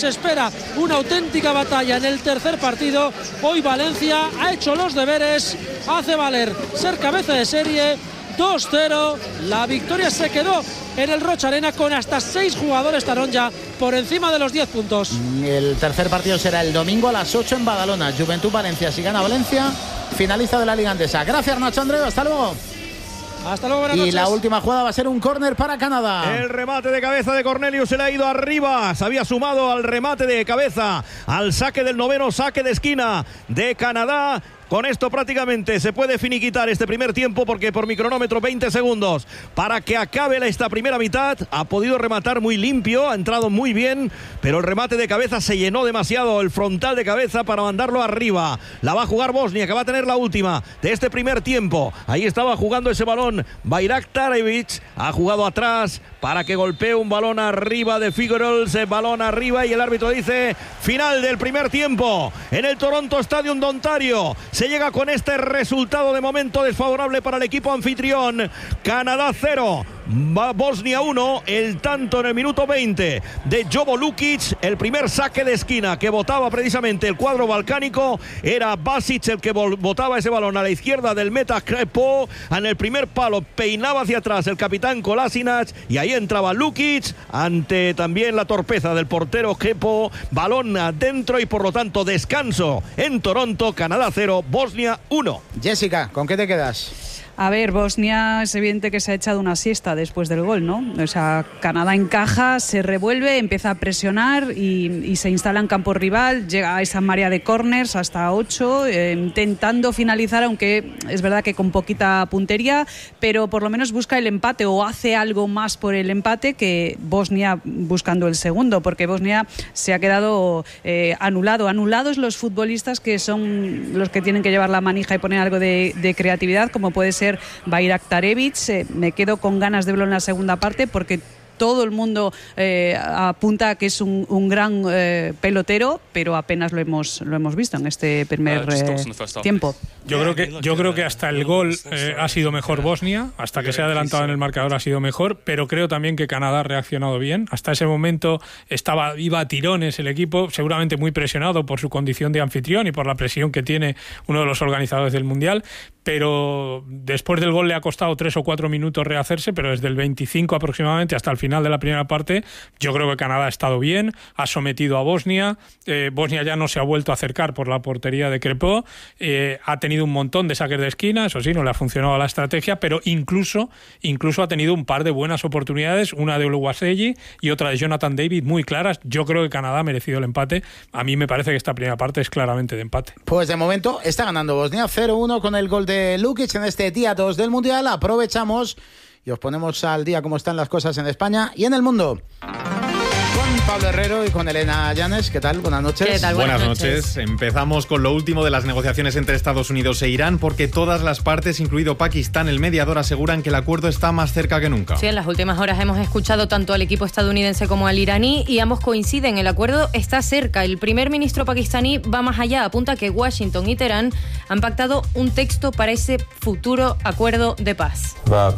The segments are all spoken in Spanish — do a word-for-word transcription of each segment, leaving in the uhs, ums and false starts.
Se espera una auténtica batalla en el tercer partido. Hoy Valencia ha hecho los deberes, hace valer ser cabeza de serie. dos cero, la victoria se quedó en el Rocha Arena con hasta seis jugadores Taronja por encima de los diez puntos. El tercer partido será el domingo a las ocho en Badalona. Juventud Valencia, si gana Valencia, finalista de la Liga Andesa. Gracias, Nacho Andreu, hasta luego. Hasta luego, buenas y noches. La última jugada va a ser un córner para Canadá. El remate de cabeza de Cornelius se le ha ido arriba. Se había sumado al remate de cabeza, al saque del noveno, saque de esquina de Canadá. Con esto prácticamente se puede finiquitar este primer tiempo, porque por mi cronómetro veinte segundos para que acabe esta primera mitad. Ha podido rematar muy limpio, ha entrado muy bien, pero el remate de cabeza se llenó demasiado, el frontal de cabeza, para mandarlo arriba. La va a jugar Bosnia, que va a tener la última de este primer tiempo. Ahí estaba jugando ese balón Bayraktarevic, ha jugado atrás para que golpee un balón arriba de Figueroa, balón arriba, y el árbitro dice final del primer tiempo en el Toronto Stadium de Ontario. Se llega con este resultado de momento desfavorable para el equipo anfitrión. Canadá cero, Bosnia uno. El tanto en el minuto veinte de Jovo Lukic. El primer saque de esquina que botaba precisamente el cuadro balcánico. Era Basic el que botaba ese balón a la izquierda del meta Krepo. En el primer palo peinaba hacia atrás el capitán Kolasinac, y ahí entraba Lukic ante también la torpeza del portero Krepo. Balón adentro y por lo tanto descanso en Toronto. Canadá cero, Bosnia uno. Jessica, ¿con qué te quedas? A ver, Bosnia es evidente que se ha echado una siesta después del gol, ¿no? O sea, Canadá encaja, se revuelve, empieza a presionar y, y se instala en campo rival, llega a esa marea de corners hasta ocho, eh, intentando finalizar, aunque es verdad que con poquita puntería, pero por lo menos busca el empate o hace algo más por el empate que Bosnia buscando el segundo, porque Bosnia se ha quedado eh, anulado. Anulados los futbolistas que son los que tienen que llevar la manija y poner algo de, de creatividad, como puede ser Bayraktarevic. Eh, me quedo con ganas de verlo en la segunda parte, porque todo el mundo eh, apunta a que es un, un gran eh, pelotero, pero apenas lo hemos lo hemos visto en este primer eh, tiempo. Yo creo que yo creo que hasta el gol eh, ha sido mejor Bosnia, hasta que se ha adelantado en el marcador ha sido mejor, pero creo también que Canadá ha reaccionado bien. Hasta ese momento estaba iba a tirones el equipo, seguramente muy presionado por su condición de anfitrión y por la presión que tiene uno de los organizadores del Mundial, pero después del gol le ha costado tres o cuatro minutos rehacerse, pero desde el veinticinco aproximadamente hasta el final de la primera parte, yo creo que Canadá ha estado bien, ha sometido a Bosnia, eh, Bosnia ya no se ha vuelto a acercar por la portería de Krepo, eh, ha tenido un montón de saques de esquina, eso sí, no le ha funcionado la estrategia, pero incluso, incluso ha tenido un par de buenas oportunidades, una de Oluwaseyi y otra de Jonathan David, muy claras. Yo creo que Canadá ha merecido el empate. A mí me parece que esta primera parte es claramente de empate. Pues de momento está ganando Bosnia cero uno con el gol de Lukic en este día dos del Mundial. Aprovechamos y os ponemos al día cómo están las cosas en España y en el mundo. Con Pablo Herrero y con Elena Llanes. ¿Qué tal? Buenas noches. ¿Qué tal? Buenas, Buenas noches. noches. Empezamos con lo último de las negociaciones entre Estados Unidos e Irán, porque todas las partes, incluido Pakistán, el mediador, aseguran que el acuerdo está más cerca que nunca. Sí, en las últimas horas hemos escuchado tanto al equipo estadounidense como al iraní y ambos coinciden. El acuerdo está cerca. El primer ministro pakistaní va más allá. Apunta que Washington y Teherán han pactado un texto para ese futuro acuerdo de paz.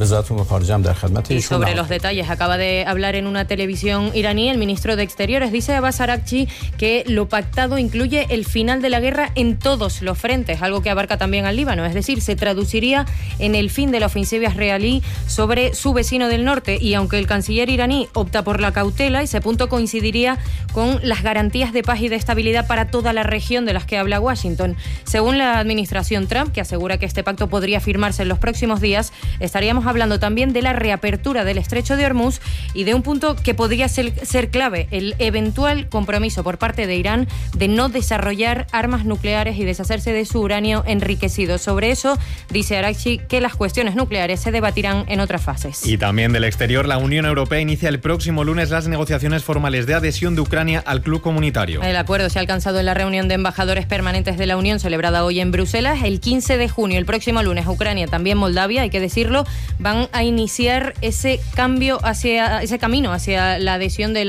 Y sobre los detalles acaba de hablar en una televisión iraní el ministro de Exteriores. Dice Abbas Araghchi que lo pactado incluye el final de la guerra en todos los frentes, algo que abarca también al Líbano. Es decir, se traduciría en el fin de la ofensiva israelí sobre su vecino del norte. Y aunque el canciller iraní opta por la cautela, ese punto coincidiría con las garantías de paz y de estabilidad para toda la región de las que habla Washington. Según la administración Trump, que asegura que este pacto podría firmarse en los próximos días, estaríamos hablando también de la reapertura del estrecho de Hormuz y de un punto que podría ser, ser clave, el eventual compromiso por parte de Irán de no desarrollar armas nucleares y deshacerse de su uranio enriquecido. Sobre eso, dice Araghchi que las cuestiones nucleares se debatirán en otras fases. Y también del exterior, la Unión Europea inicia el próximo lunes las negociaciones formales de adhesión de Ucrania al club comunitario. El acuerdo se ha alcanzado en la reunión de embajadores permanentes de la Unión celebrada hoy en Bruselas. El quince de junio, el próximo lunes, Ucrania, también Moldavia, hay que decirlo, van a iniciar ese cambio hacia ese camino hacia la adhesión de la Unión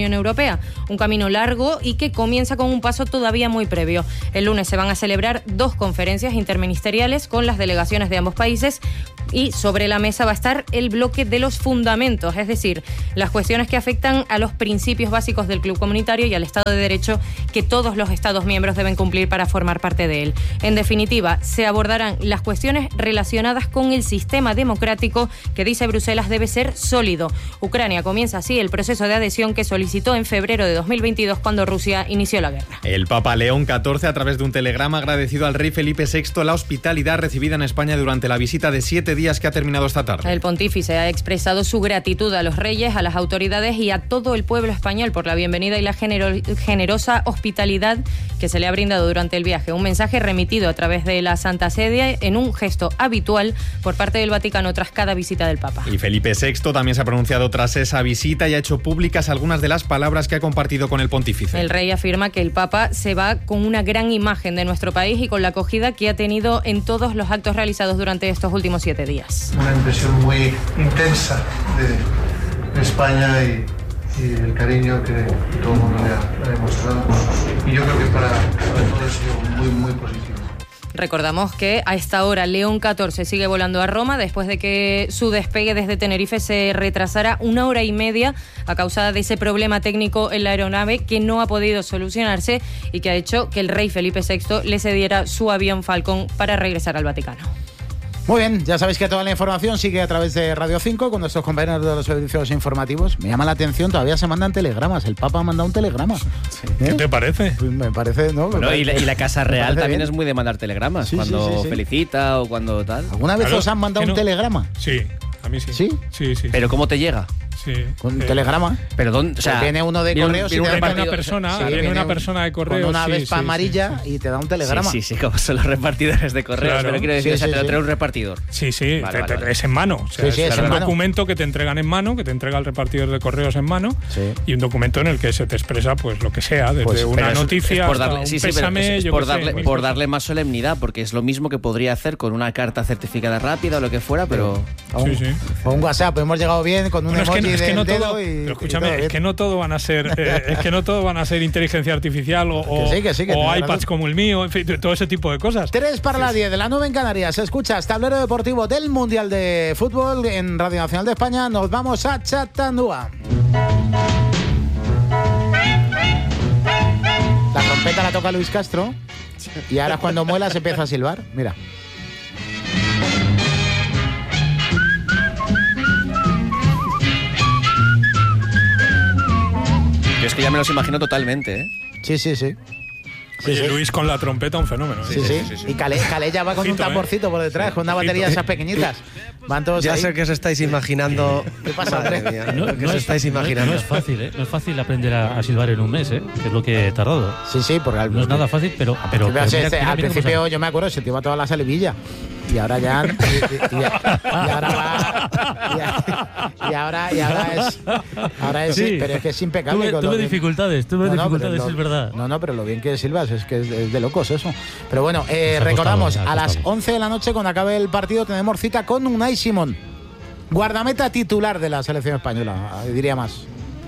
Unión Europea. Un camino largo y que comienza con un paso todavía muy previo. El lunes se van a celebrar dos conferencias interministeriales con las delegaciones de ambos países y sobre la mesa va a estar el bloque de los fundamentos, es decir, las cuestiones que afectan a los principios básicos del club comunitario y al Estado de Derecho que todos los Estados miembros deben cumplir para formar parte de él. En definitiva, se abordarán las cuestiones relacionadas con el sistema democrático que dice Bruselas debe ser sólido. Ucrania comienza así el proceso de adhesión que solicitó en febrero de dos mil veintidós cuando Rusia inició la guerra. El Papa León catorce, a través de un telegrama, ha agradecido al rey Felipe sexto la hospitalidad recibida en España durante la visita de siete días que ha terminado esta tarde. El pontífice ha expresado su gratitud a los reyes, a las autoridades y a todo el pueblo español por la bienvenida y la genero- generosa hospitalidad que se le ha brindado durante el viaje. Un mensaje remitido a través de la Santa Sede en un gesto habitual por parte del Vaticano tras cada visita del Papa. Y Felipe sexto también se ha pronunciado tras esa visita y ha hecho públicas algunas de las palabras que ha compartido con el pontífice. El rey afirma que el Papa se va con una gran imagen de nuestro país y con la acogida que ha tenido en todos los actos realizados durante estos últimos siete días. Una impresión muy intensa de España y, y el cariño que todo el mundo le ha, le ha demostrado. Y yo creo que para, para todos ha sido muy, muy positivo. Recordamos que a esta hora León catorce sigue volando a Roma después de que su despegue desde Tenerife se retrasara una hora y media a causa de ese problema técnico en la aeronave que no ha podido solucionarse y que ha hecho que el rey Felipe sexto le cediera su avión Falcon para regresar al Vaticano. Muy bien, ya sabéis que toda la información sigue a través de Radio cinco con nuestros compañeros de los servicios informativos. Me llama la atención, todavía se mandan telegramas. El Papa ha mandado un telegrama. Sí. ¿Eh? ¿Qué te parece? Pues me parece, ¿no? Me Bueno, parece, y, la, y la Casa Real también bien. es muy de mandar telegramas, Sí, cuando sí, sí, sí. felicita o cuando tal. ¿Alguna vez Claro, os han mandado que un no. telegrama? Sí, a mí sí. ¿Sí? Sí, sí. Pero ¿cómo te llega? Sí. ¿Con un Eh, telegrama? Pero ¿dónde? O sea, Pues viene uno de viene un- correos y viene un te da Viene repartido- una persona, Sí, viene viene una un- persona de correos. Con una sí, vespa sí, sí, amarilla y te da un telegrama. Sí, sí, sí, como son los repartidores de correos. Claro. Pero quiero decir, Sí, o sea, sí, te lo sí. trae un repartidor. Sí, sí, Vale, te- vale, te- vale. es en mano. O sea, Sí, sí, es es en un mano. documento que te entregan en mano, que te entrega el repartidor de correos en mano, Sí. y un documento en el que se te expresa pues lo que sea, desde Pues, una Pero es- noticia es por hasta darle, un sí, sí, pero pésame, es- es yo por qué sé, darle, mil por cosas. darle más solemnidad, porque es lo mismo que podría hacer con una carta certificada rápida o lo que fuera, pero O un, Sí, sí. o un WhatsApp, hemos llegado bien con un Bueno, es que, emoji no- es que del no dedo todo, y, pero y escúchame, todo es bien. que no todo van a ser, eh, es que no todo van a ser inteligencia artificial o, o- Que sí, que sí, que o tienes iPads razón. como el mío, en fin, todo ese tipo de cosas. Tres para las diez de la nueve en Canarias. Escuchas Tablero Deportivo del Mundial de Fútbol en Radio Nacional de España. Nos vamos a Chattanooga. La trompeta la toca Luis Castro y ahora cuando muela se empieza a silbar. Mira. yo es que ya me los imagino totalmente, ¿eh? Sí, sí, sí. Sí, Oye, sí. Luis con la trompeta, un fenómeno. ¿eh? Sí, sí. Y Calé, Calé ya va con un Ojito, ¿eh? tamborcito por detrás, con una batería de esas pequeñitas. Van todos Ya ahí. sé que os estáis imaginando. ¿Qué pasa, Madre hombre? mía, No, lo que no os es, estáis no es- imaginando. No es fácil, ¿eh? No es fácil aprender a, a silbar en un mes, ¿eh? Que es lo que he tardado. Sí, sí, porque al, No es nada fácil, pero... pero, Pero pero sí, mira- este, mira- al mira cómo principio sale. yo me acuerdo, se te iba toda la salivilla. Y ahora ya. Y, y- y- y ahora va. Y, y ahora, y ahora es. Ahora es. Sí. Pero es que es impecable. Tuve, con lo tuve bien- dificultades, tuve No, no, pero dificultades, lo- es verdad. No, no, pero lo bien que silbas es que es de, es de locos eso. Pero bueno, eh, Se ha recordamos, costado, se ha a las costado. once de la noche, cuando acabe el partido, tenemos cita con Unai Simón, guardameta titular de la selección española, diría más.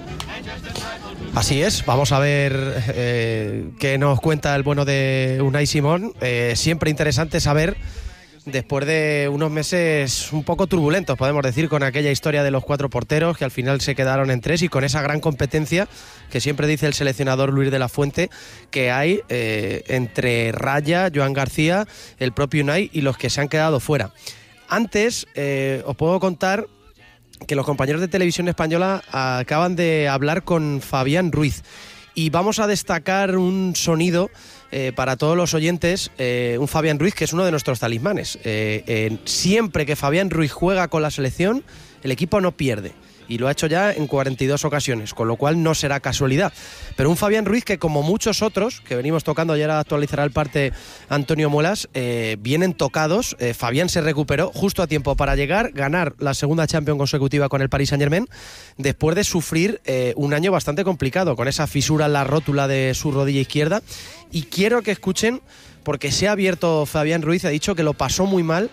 Así es, vamos a ver eh, qué nos cuenta el bueno de Unai Simón. Eh, siempre interesante saber, después de unos meses un poco turbulentos, podemos decir, con aquella historia de los cuatro porteros que al final se quedaron en tres y con esa gran competencia que siempre dice el seleccionador Luis de la Fuente que hay eh, entre Raya, Joan García, el propio Unai y los que se han quedado fuera. Antes eh, os puedo contar que los compañeros de Televisión Española acaban de hablar con Fabián Ruiz y vamos a destacar un sonido eh, para todos los oyentes, eh, un Fabián Ruiz que es uno de nuestros talismanes. Eh, eh, siempre que Fabián Ruiz juega con la selección, el equipo no pierde. Y lo ha hecho ya en cuarenta y dos ocasiones, con lo cual no será casualidad. Pero un Fabián Ruiz que, como muchos otros, que venimos tocando, y ahora actualizará el parte Antonio Muelas, eh, vienen tocados. Eh, Fabián se recuperó justo a tiempo para llegar, ganar la segunda Champions consecutiva con el Paris Saint-Germain, después de sufrir eh, un año bastante complicado, con esa fisura en la rótula de su rodilla izquierda. Y quiero que escuchen, porque se ha abierto Fabián Ruiz, ha dicho que lo pasó muy mal,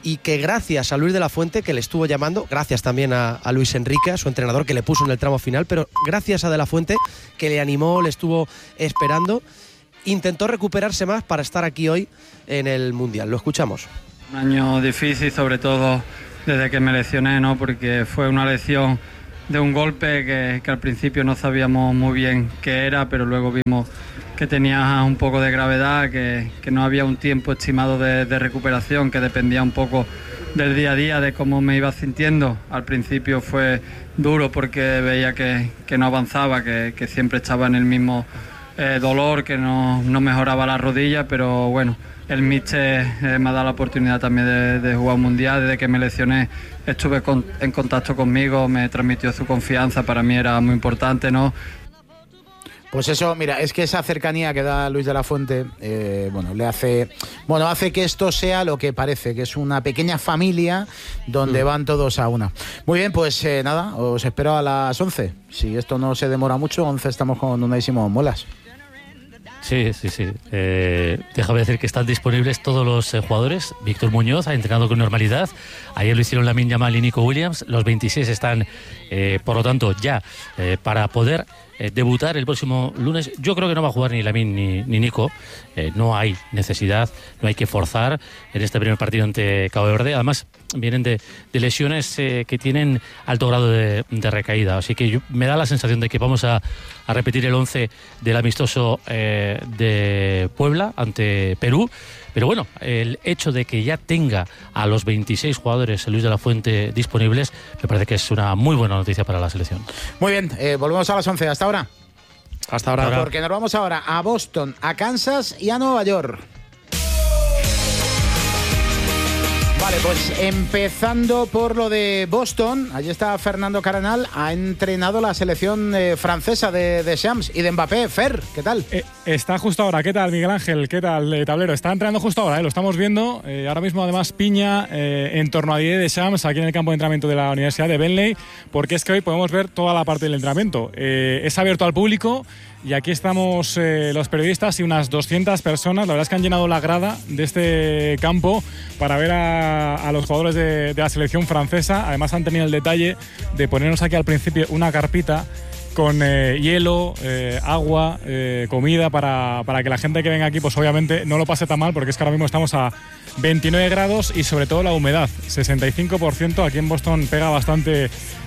y que gracias a Luis de la Fuente, que le estuvo llamando, gracias también a, a Luis Enrique, a su entrenador, que le puso en el tramo final, pero gracias a de la Fuente, que le animó, le estuvo esperando, intentó recuperarse más para estar aquí hoy en el Mundial. Lo escuchamos. Un año difícil, sobre todo desde que me lesioné, ¿no? Porque fue una lesión de un golpe que, que al principio no sabíamos muy bien qué era, pero luego vimos que tenía un poco de gravedad, que, que no había un tiempo estimado de, de recuperación, que dependía un poco del día a día, de cómo me iba sintiendo. Al principio fue duro porque veía que, que no avanzaba, que, que siempre estaba en el mismo eh, dolor, que no, no mejoraba la rodilla, pero bueno, el míster eh, me ha dado la oportunidad también de, de jugar un mundial. Desde que me lesioné estuve con, en contacto conmigo, me transmitió su confianza, para mí era muy importante, ¿no? Pues eso, mira, es que esa cercanía que da Luis de la Fuente, eh, bueno, le hace, bueno, hace que esto sea lo que parece, que es una pequeña familia donde mm. van todos a una. Muy bien, pues eh, nada, os espero a las once. Si esto no se demora mucho, once estamos con Unai Simón. Molas. Sí, sí, sí. Eh, déjame decir que están disponibles todos los eh, jugadores. Víctor Muñoz ha entrenado con normalidad. Ayer lo hicieron Lamine Yamal y Nico Williams. Los veintiséis están, eh, por lo tanto, ya eh, para poder eh, debutar el próximo lunes. Yo creo que no va a jugar ni Lamine ni, ni Nico. Eh, no hay necesidad, no hay que forzar en este primer partido ante Cabo Verde. Además, vienen de, de lesiones eh, que tienen alto grado de, de recaída. Así que yo, me da la sensación de que vamos a, a repetir el once del amistoso eh, de Puebla ante Perú. Pero bueno, el hecho de que ya tenga a los veintiséis jugadores Luis de la Fuente disponibles, me parece que es una muy buena noticia para la selección. Muy bien, eh, volvemos a las once. Hasta ahora. Hasta ahora. Porque nos vamos ahora a Boston, a Kansas y a Nueva York. Vale, pues empezando por lo de Boston, allí está Fernando Cardenal, ha entrenado la selección eh, francesa de, de Shams y de Mbappé. Fer, ¿qué tal? Eh, está justo ahora, ¿qué tal, Miguel Ángel? ¿Qué tal, eh, Tablero? Está entrenando justo ahora, eh, lo estamos viendo. Eh, ahora mismo, además, piña eh, en torno a diez de Shams, aquí en el campo de entrenamiento de la Universidad de Bentley, porque es que hoy podemos ver toda la parte del entrenamiento. Eh, es abierto al público. Y aquí estamos eh, los periodistas y unas doscientas personas. La verdad es que han llenado la grada de este campo para ver a, a los jugadores de, de la selección francesa. Además han tenido el detalle de ponernos aquí al principio una carpita con eh, hielo, eh, agua, eh, comida para, para que la gente que venga aquí pues obviamente no lo pase tan mal, porque es que ahora mismo estamos a veintinueve grados y sobre todo la humedad, sesenta y cinco por ciento. Aquí en Boston pega bastante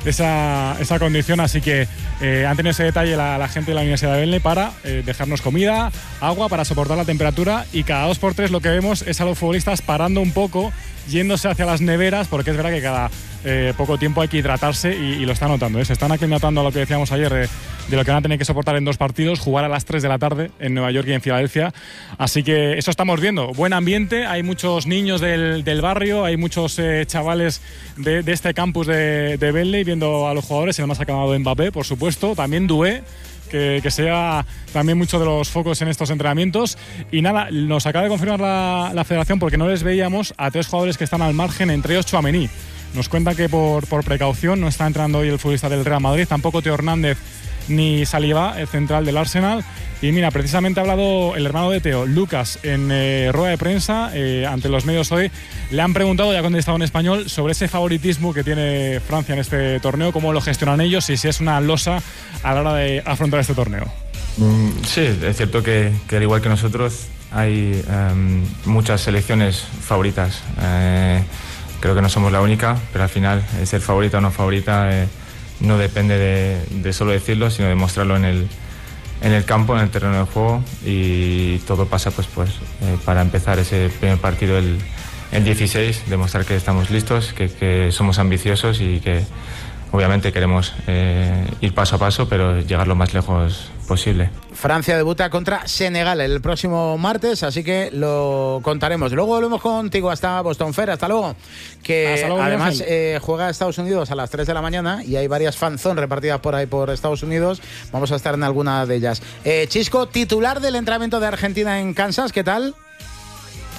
esa, esa condición, así que eh, han tenido ese detalle la, la gente de la Universidad de Bentley para eh, dejarnos comida, agua para soportar la temperatura, y cada dos por tres lo que vemos es a los futbolistas parando un poco, yéndose hacia las neveras, porque es verdad que cada eh, poco tiempo hay que hidratarse y, y lo está notando, ¿eh? Se están aclimatando a lo que decíamos ayer eh, de lo que van a tener que soportar en dos partidos, jugar a las tres de la tarde en Nueva York y en Filadelfia. Así que eso estamos viendo. Buen ambiente, hay muchos niños del, del barrio, hay muchos eh, chavales de, de este campus de, de Bentley viendo a los jugadores. Además ha acabado Mbappé, por supuesto, también Doué, que, que sea también mucho de los focos en estos entrenamientos. Y nada, nos acaba de confirmar la, la federación, porque no les veíamos a tres jugadores que están al margen, entre ellos Tchouaméni. Nos cuenta que por, por precaución no está entrando hoy el futbolista del Real Madrid, tampoco Teo Hernández ni Saliba, el central del Arsenal. Y mira, precisamente ha hablado el hermano de Teo, Lucas, en eh, rueda de prensa eh, ante los medios hoy. Le han preguntado, y ha contestado en español, sobre ese favoritismo que tiene Francia en este torneo, cómo lo gestionan ellos y si es una losa a la hora de afrontar este torneo. Mm, sí, es cierto que, que al igual que nosotros hay um, muchas selecciones favoritas. Eh, creo que no somos la única, pero al final ser favorita o no favorita eh, no depende de, de solo decirlo, sino de mostrarlo en el, en el campo, en el terreno de juego, y todo pasa pues, pues eh, para empezar ese primer partido el, el dieciséis, demostrar que estamos listos, que, que somos ambiciosos y que obviamente queremos eh, ir paso a paso, pero llegar lo más lejos posible. Francia debuta contra Senegal el próximo martes, así que lo contaremos. Luego volvemos contigo hasta Boston, Fer, hasta luego. Que hasta luego, además eh, juega Estados Unidos a las tres de la mañana y hay varias fanzón repartidas por ahí por Estados Unidos. Vamos a estar en alguna de ellas. Eh, Chisco, titular del entrenamiento de Argentina en Kansas, ¿qué tal?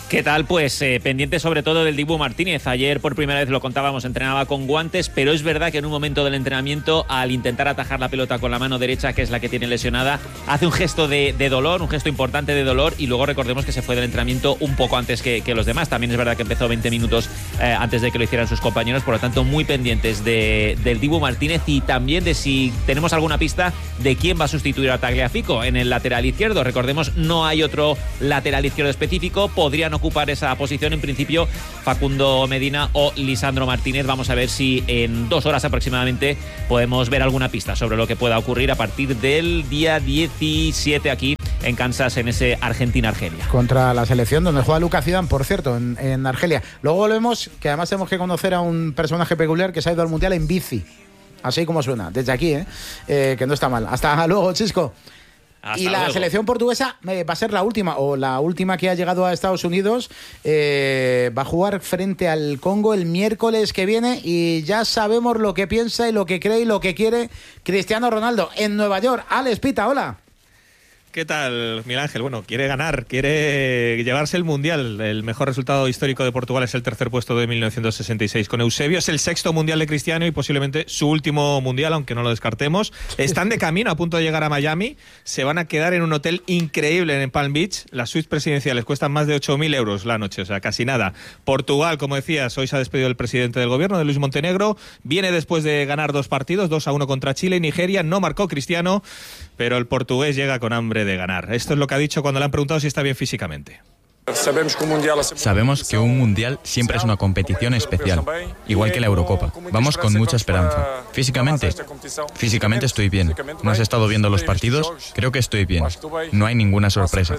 ¿Qué tal? Pues eh, pendiente sobre todo del Dibu Martínez. Ayer por primera vez lo contábamos, entrenaba con guantes, pero es verdad que en un momento del entrenamiento, al intentar atajar la pelota con la mano derecha, que es la que tiene lesionada, hace un gesto de, de dolor, un gesto importante de dolor, y luego recordemos que se fue del entrenamiento un poco antes que, que los demás. También es verdad que empezó veinte minutos eh, antes de que lo hicieran sus compañeros, por lo tanto muy pendientes de, del Dibu Martínez y también de si tenemos alguna pista de quién va a sustituir a Tagliafico en el lateral izquierdo. Recordemos, no hay otro lateral izquierdo específico, podrían ocupar esa posición en principio Facundo Medina o Lisandro Martínez. Vamos a ver si en dos horas aproximadamente podemos ver alguna pista sobre lo que pueda ocurrir a partir del día diecisiete aquí en Kansas, en ese Argentina-Argelia. Contra la selección donde juega Lucas Zidane, por cierto, en, en Argelia. Luego volvemos, que además tenemos que conocer a un personaje peculiar que se ha ido al Mundial en bici. Así como suena, desde aquí, ¿eh? Eh, que no está mal. Hasta luego, Chisco. Hasta y la luego. Selección portuguesa eh, va a ser la última, o la última que ha llegado a Estados Unidos. Eh, va a jugar frente al Congo el miércoles que viene y ya sabemos lo que piensa y lo que cree y lo que quiere Cristiano Ronaldo en Nueva York. Alex Pita, hola. ¿Qué tal, Miguel Ángel? Bueno, quiere ganar, quiere llevarse el Mundial. El mejor resultado histórico de Portugal es el tercer puesto de mil novecientos sesenta y seis con Eusebio. Es el sexto Mundial de Cristiano y posiblemente su último Mundial, aunque no lo descartemos. Están de camino, a punto de llegar a Miami. Se van a quedar en un hotel increíble en Palm Beach. Las suites presidenciales cuestan más de ocho mil euros la noche, o sea, casi nada. Portugal, como decías, hoy se ha despedido el presidente del gobierno, de Luis Montenegro. Viene después de ganar dos partidos, dos a uno contra Chile y Nigeria. No marcó Cristiano, pero el portugués llega con hambre de ganar. Esto es lo que ha dicho cuando le han preguntado si está bien físicamente. Sabemos que un mundial siempre es una competición especial, igual que la Eurocopa. Vamos con mucha esperanza. Físicamente, físicamente estoy bien. ¿No has estado viendo los partidos? Creo que estoy bien. No hay ninguna sorpresa.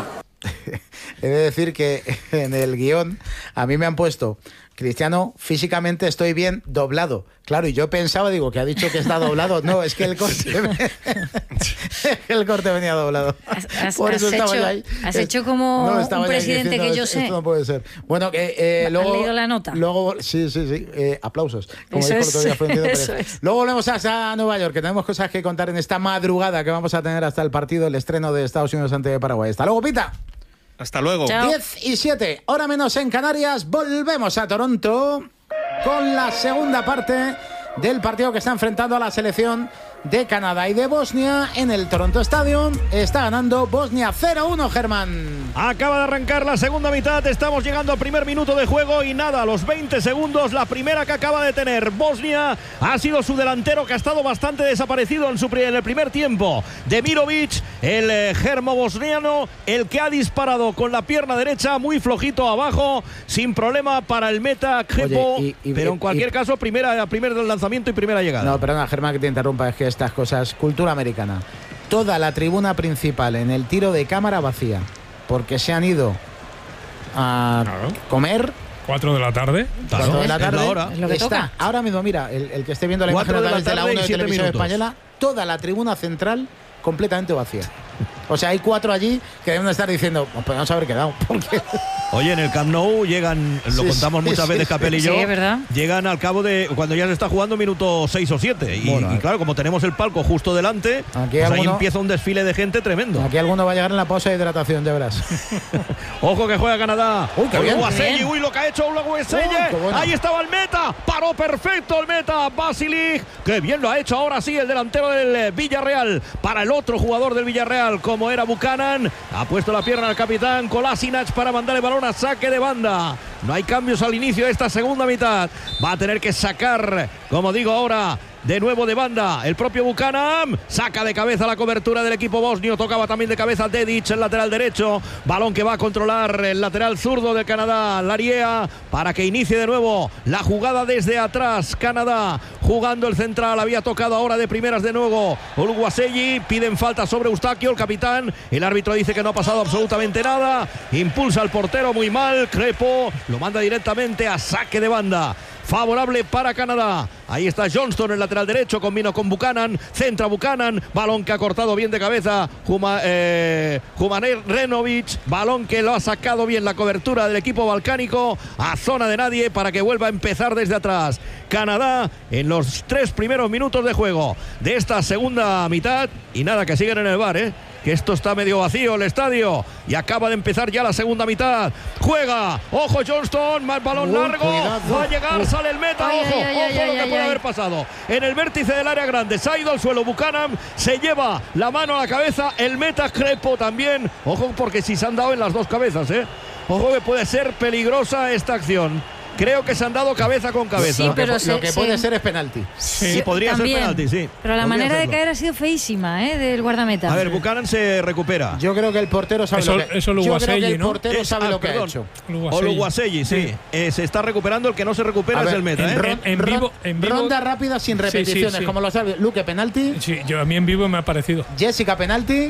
He de decir que en el guión a mí me han puesto: Cristiano, físicamente estoy bien, doblado. Claro, y yo pensaba, digo, que ha dicho que está doblado. No, es que el corte, el corte venía doblado. Has, has, Por eso has estaba hecho, yo ahí. has hecho como No, un presidente diciendo, que yo sé. Esto no puede ser. Bueno, eh, eh, luego... ¿Has leído la nota? Luego, sí, sí, sí. Eh, aplausos. Como Eso dijo es, el otro día Florentino eso Pérez. es. Luego volvemos hasta Nueva York, que tenemos cosas que contar en esta madrugada que vamos a tener hasta el partido, el estreno de Estados Unidos ante Paraguay. Hasta luego, Pita. Hasta luego. diez y siete, hora menos en Canarias. Volvemos a Toronto con la segunda parte del partido que está enfrentando a la selección de Canadá y de Bosnia en el Toronto Stadium. Está ganando Bosnia cero uno, Germán. Acaba de arrancar la segunda mitad, estamos llegando al primer minuto de juego y nada, a los veinte segundos, la primera que acaba de tener Bosnia ha sido su delantero, que ha estado bastante desaparecido en, su, en el primer tiempo. Demirovic, el eh, germo bosniano, el que ha disparado con la pierna derecha, muy flojito abajo, sin problema para el meta Crepo, Oye, y, y, pero en cualquier y, caso, primera, primer lanzamiento y primera llegada. No, perdona, Germán, que te interrumpa, es que estas cosas, cultura americana. Toda la tribuna principal en el tiro de cámara vacía, porque se han ido a Claro. comer. Cuatro de la tarde. Cuatro de la Es la tarde. hora. Es lo que Está toca. ahora mismo, mira, el, el que esté viendo la Cuatro imagen a de la través de la tarde y uno de siete Televisión minutos. Española, toda la tribuna central completamente vacía. O sea, hay cuatro allí que deben estar diciendo, pues podemos haber quedado. Porque... Oye, en el Camp Nou llegan, lo Sí, contamos sí, muchas sí, veces, Capel y sí, yo, es verdad. llegan al cabo de cuando ya se está jugando minuto seis o siete. Y, Bueno, y claro, como tenemos el palco justo delante, Aquí pues ahí alguno- empieza un desfile de gente tremendo. Aquí alguno va a llegar en la pausa de hidratación, ya verás. Ojo que juega Canadá. Uy, qué bien. Uluguaselli, Bien. uy, lo que ha hecho Uluguaselli. Uy, qué bueno. Ahí estaba el meta. Paró perfecto el meta. Basilic. Qué bien lo ha hecho ahora sí el delantero del eh, Villarreal. Para el otro jugador del Villarreal, como era Buchanan. Ha puesto la pierna al capitán Kolasinac para mandar el balón a saque de banda. No hay cambios al inicio de esta segunda mitad. Va a tener que sacar, como digo ahora, de nuevo de banda el propio Buchanan. Saca de cabeza la cobertura del equipo bosnio. Tocaba también de cabeza Dedic, el lateral derecho. Balón que va a controlar el lateral zurdo de Canadá, Lariea, para que inicie de nuevo la jugada desde atrás. Canadá jugando el central. Había tocado ahora de primeras de nuevo Uluguaselli. Piden falta sobre Eustaquio, el capitán. El árbitro dice que no ha pasado absolutamente nada. Impulsa al portero muy mal. Crepo lo manda directamente a saque de banda. Favorable para Canadá. Ahí está Johnston, el lateral derecho, combina con Buchanan, centra Buchanan, balón que ha cortado bien de cabeza Juma, eh, Jumaner Renovic, balón que lo ha sacado bien la cobertura del equipo balcánico a zona de nadie para que vuelva a empezar desde atrás. Canadá en los tres primeros minutos de juego de esta segunda mitad y nada, que siguen en el bar, ¿eh? que esto está medio vacío el estadio y acaba de empezar ya la segunda mitad. Juega, ojo Johnston, más balón Uh, largo, cuidado. va a llegar, Uh. sale el meta, Ay, ojo, ay, ay, ojo ay, lo ay, que ay, puede ay. haber pasado. En el vértice del área grande, se ha ido al suelo Buchanan, se lleva la mano a la cabeza, el meta Crepo también, ojo porque si se han dado en las dos cabezas, eh. Ojo que puede ser peligrosa esta acción. Creo que se han dado cabeza con cabeza. Sí, pero lo se- que se- puede ser es penalti. Sí, podría También. ser penalti, sí. Pero la Podría manera de serlo. caer ha sido feísima, ¿eh? Del guardameta. A ver, Buchanan se recupera. Yo creo que el portero sabe Eso- lo que eso Yo creo que Oluwaseyi, el ¿no? portero Es- sabe ah, lo que perdón. ha hecho. Oluwaseyi, sí. Sí. Eh, se está recuperando, el que no se recupera A es ver, el meta, en ¿eh? ron- En- en ron- vivo- en vivo- Ronda rápida sin Sí, sí, repeticiones, sí. como lo sabe. Luque, penalti. Sí, yo, a mí en vivo me ha parecido. Jessica, penalti.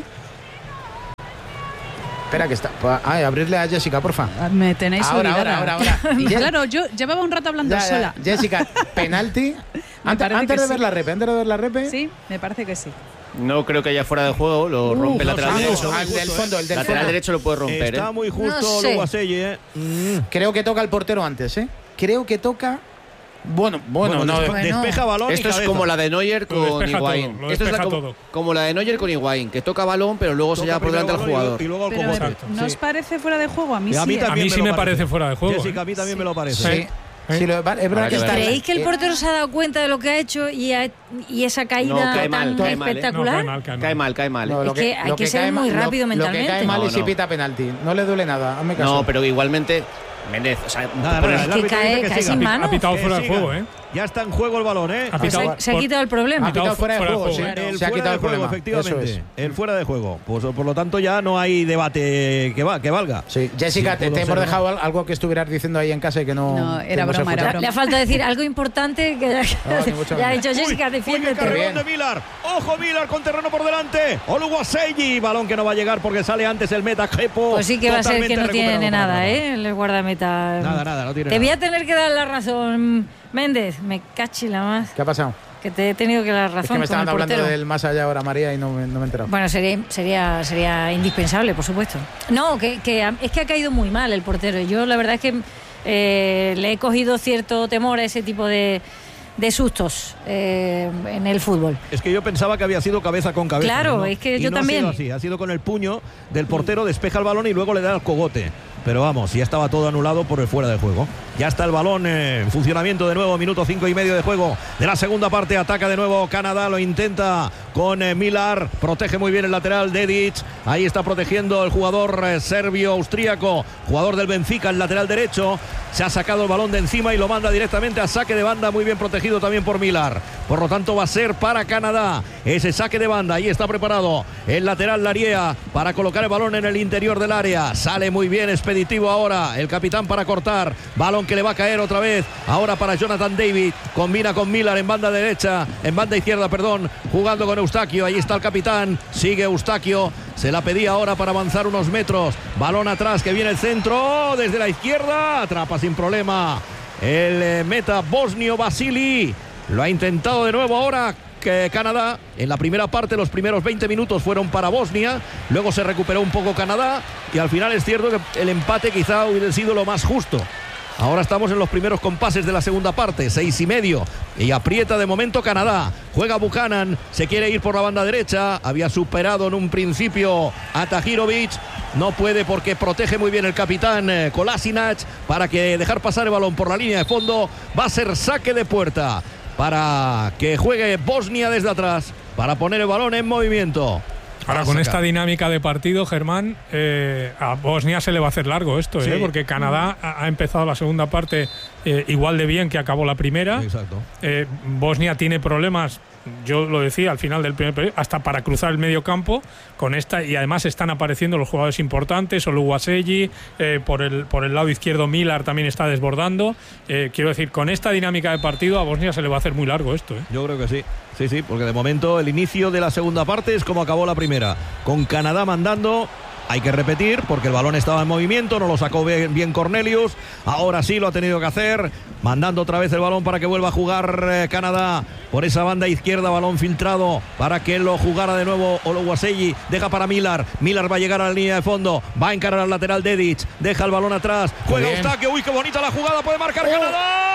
Espera que está. Ay, abrirle a Jessica, porfa. Me tenéis Ahora, olvidada. ahora, ahora, ahora. Y ya- Claro, yo llevaba un rato hablando Ya, ya. sola. Jessica, penalti. Me Antes, parece antes que de ver sí. la repe, antes de ver la repe. Sí, me parece que sí. No creo que haya fuera de juego, lo rompe el no, lateral sí, derecho. al del fondo, el del lateral fondo. derecho lo puede romper, Está ¿eh? muy justo No sé. Oluwaseyi, ¿eh? Mm. Creo que toca el portero antes, ¿eh? Creo que toca. Bueno, bueno, Bueno, no. despe- Bueno. despeja balón Esto y es cabeza. como la de Neuer Lo con despeja Higuaín. todo, lo Esto es la despeja como, todo. como la de Neuer con Higuaín, que toca balón, pero luego se Toca lleva por primero delante al balón y jugador. luego- Y luego al Pero cogote. ¿no os parece fuera de juego? A mí Y a sí. mí ¿eh? también A mí me sí lo me parece. parece fuera de juego. Jessica, ¿eh? a mí también me lo parece. Sí. ¿Eh? Sí, lo- es verdad Habrá que que está. ver. ¿Creéis que el eh, portero se ha dado cuenta de lo que ha hecho y, ha- y esa caída No, cae tan mal, cae mal, ¿eh? No, espectacular? cae mal, cae mal. Cae mal, cae mal. ¿eh? No, lo Es que hay lo que ser cae muy mal- lo- rápido Lo que mentalmente. cae mal No, es si no. pita penalti. No le duele nada. Hazme caso. No, pero igualmente, Méndez, o sea, Nada, por nada, el- el Es que árbitro cae- dice que cae siga. sin mano. Ha pitado Que fuera de siga. juego, ¿eh? Ya está en juego el balón, ¿eh? Ha Se pitado- ha, se ha quitado el problema. Ha pitado fuera de fuera de juego, sí. juego, El Se ha fuera quitado de el juego, problema. Eso efectivamente. es. El fuera de juego. Pues por lo tanto ya no hay debate que, va, que valga. Sí, Jessica, Sí, te, pudo te hemos ser, ¿no? dejado al- algo que estuvieras diciendo ahí en casa y que no. No, que era no se broma, era escuchaba. broma. Le ha falta decir algo importante que ni mucho ya ha menos. dicho Jessica, Uy, qué defiéndete. carrerón Bien. de Millar. Ojo Millar con terreno por delante. Oluwaseyi. Balón que no va a llegar porque sale antes el meta Crepo. Pues sí que va a ser que Totalmente no tiene recuperado para nada, Ramos. ¿eh? El guardameta. Nada, nada, no tiene Te voy nada. a tener que dar la razón, Méndez. Me cachi la más. ¿Qué ha pasado? Que te he tenido que dar razón. Es que me con estaban el hablando portero. del más allá ahora, María, y no, me- no me he enterado. Bueno, sería, sería, sería indispensable, por supuesto. No, que, que ha- es que ha caído muy mal el portero. Yo la verdad es que eh, le he cogido cierto temor a ese tipo de, de sustos eh, en el fútbol. Es que yo pensaba que había sido cabeza con cabeza. Claro, ¿no? es que Y yo no también. Ha sido así, ha sido con el puño del portero, despeja el balón y luego le da el cogote. Pero vamos, ya estaba todo anulado por el fuera de juego. Ya está el balón eh, en funcionamiento de nuevo, minuto cinco y medio de juego de la segunda parte. Ataca de nuevo Canadá, lo intenta con eh, Millar, protege muy bien el lateral Dedic. Ahí está protegiendo el jugador eh, serbio-austríaco, jugador del Benfica, el lateral derecho. Se ha sacado el balón de encima y lo manda directamente a saque de banda, muy bien protegido también por Millar. Por lo tanto va a ser para Canadá ese saque de banda. Ahí está preparado el lateral Lariea para colocar el balón en el interior del área. Sale muy bien expeditivo ahora el capitán para cortar. Balón que le va a caer otra vez. Ahora para Jonathan David. Combina con Millar en banda derecha, en banda izquierda, perdón, jugando con Eustaquio. Ahí está el capitán. Sigue Eustaquio. Se la pedía ahora para avanzar unos metros. Balón atrás que viene el centro desde la izquierda. Atrapa sin problema el eh, meta bosnio Vasili. Lo ha intentado de nuevo ahora que Canadá. En la primera parte los primeros veinte minutos fueron para Bosnia. Luego se recuperó un poco Canadá. Y al final es cierto que el empate quizá hubiera sido lo más justo. Ahora estamos en los primeros compases de la segunda parte, seis y medio. Y aprieta de momento Canadá. Juega Buchanan, se quiere ir por la banda derecha. Había superado en un principio a Tahirovic. No puede porque protege muy bien el capitán eh, Kolasinac para que dejar pasar el balón por la línea de fondo. Va a ser saque de puerta para que juegue Bosnia desde atrás, para poner el balón en movimiento. Ahora, con esta dinámica de partido, Germán, eh, a Bosnia se le va a hacer largo esto, Sí. ¿eh? Porque Canadá ha, ha empezado la segunda parte eh, igual de bien que acabó la primera. Exacto. Eh, Bosnia tiene problemas, yo lo decía al final del primer periodo, hasta para cruzar el medio campo con esta, y además están apareciendo los jugadores importantes, Oluwaseyi, eh, por, el, por el lado izquierdo Millar también está desbordando. Eh, quiero decir, con esta dinámica de partido a Bosnia se le va a hacer muy largo esto, ¿eh? Yo creo que sí, sí, sí, porque de momento el inicio de la segunda parte es como acabó la primera, con Canadá mandando. Hay que repetir porque el balón estaba en movimiento, no lo sacó bien, bien Cornelius. Ahora sí lo ha tenido que hacer, mandando otra vez el balón para que vuelva a jugar eh, Canadá por esa banda izquierda, balón filtrado para que lo jugara de nuevo Oluwaseyi. Deja para Millar, Millar va a llegar a la línea de fondo, va a encarar al lateral Dedic, deja el balón atrás, juega Eustaquio, uy qué bonita la jugada, puede marcar Canadá.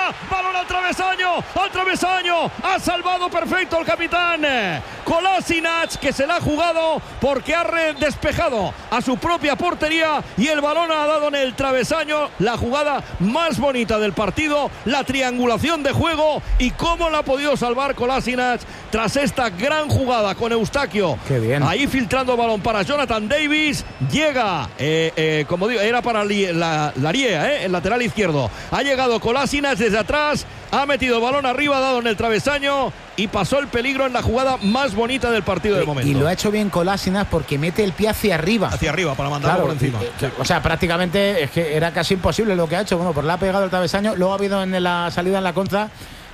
balón al travesaño, al travesaño, ha salvado perfecto el capitán Kolasinac, que se la ha jugado porque ha despejado a su propia portería y el balón ha dado en el travesaño. La jugada más bonita del partido, la triangulación de juego y cómo la ha podido salvar Kolasinac tras esta gran jugada con Eustaquio. Qué bien. Ahí filtrando el balón para Jonathan Davis, llega, eh, eh, como digo, era para Li, la, Larie, eh, el lateral izquierdo. Ha llegado Kolasinac desde atrás, ha metido el balón arriba, ha dado en el travesaño y pasó el peligro en la jugada más bonita del partido de momento. Y lo ha hecho bien Kolasinac porque mete el pie hacia arriba. Hacia arriba, para mandarlo claro, por encima. Eh, o sea, prácticamente es que era casi imposible lo que ha hecho. Bueno, pues le ha pegado el travesaño. Luego ha habido en la salida en la contra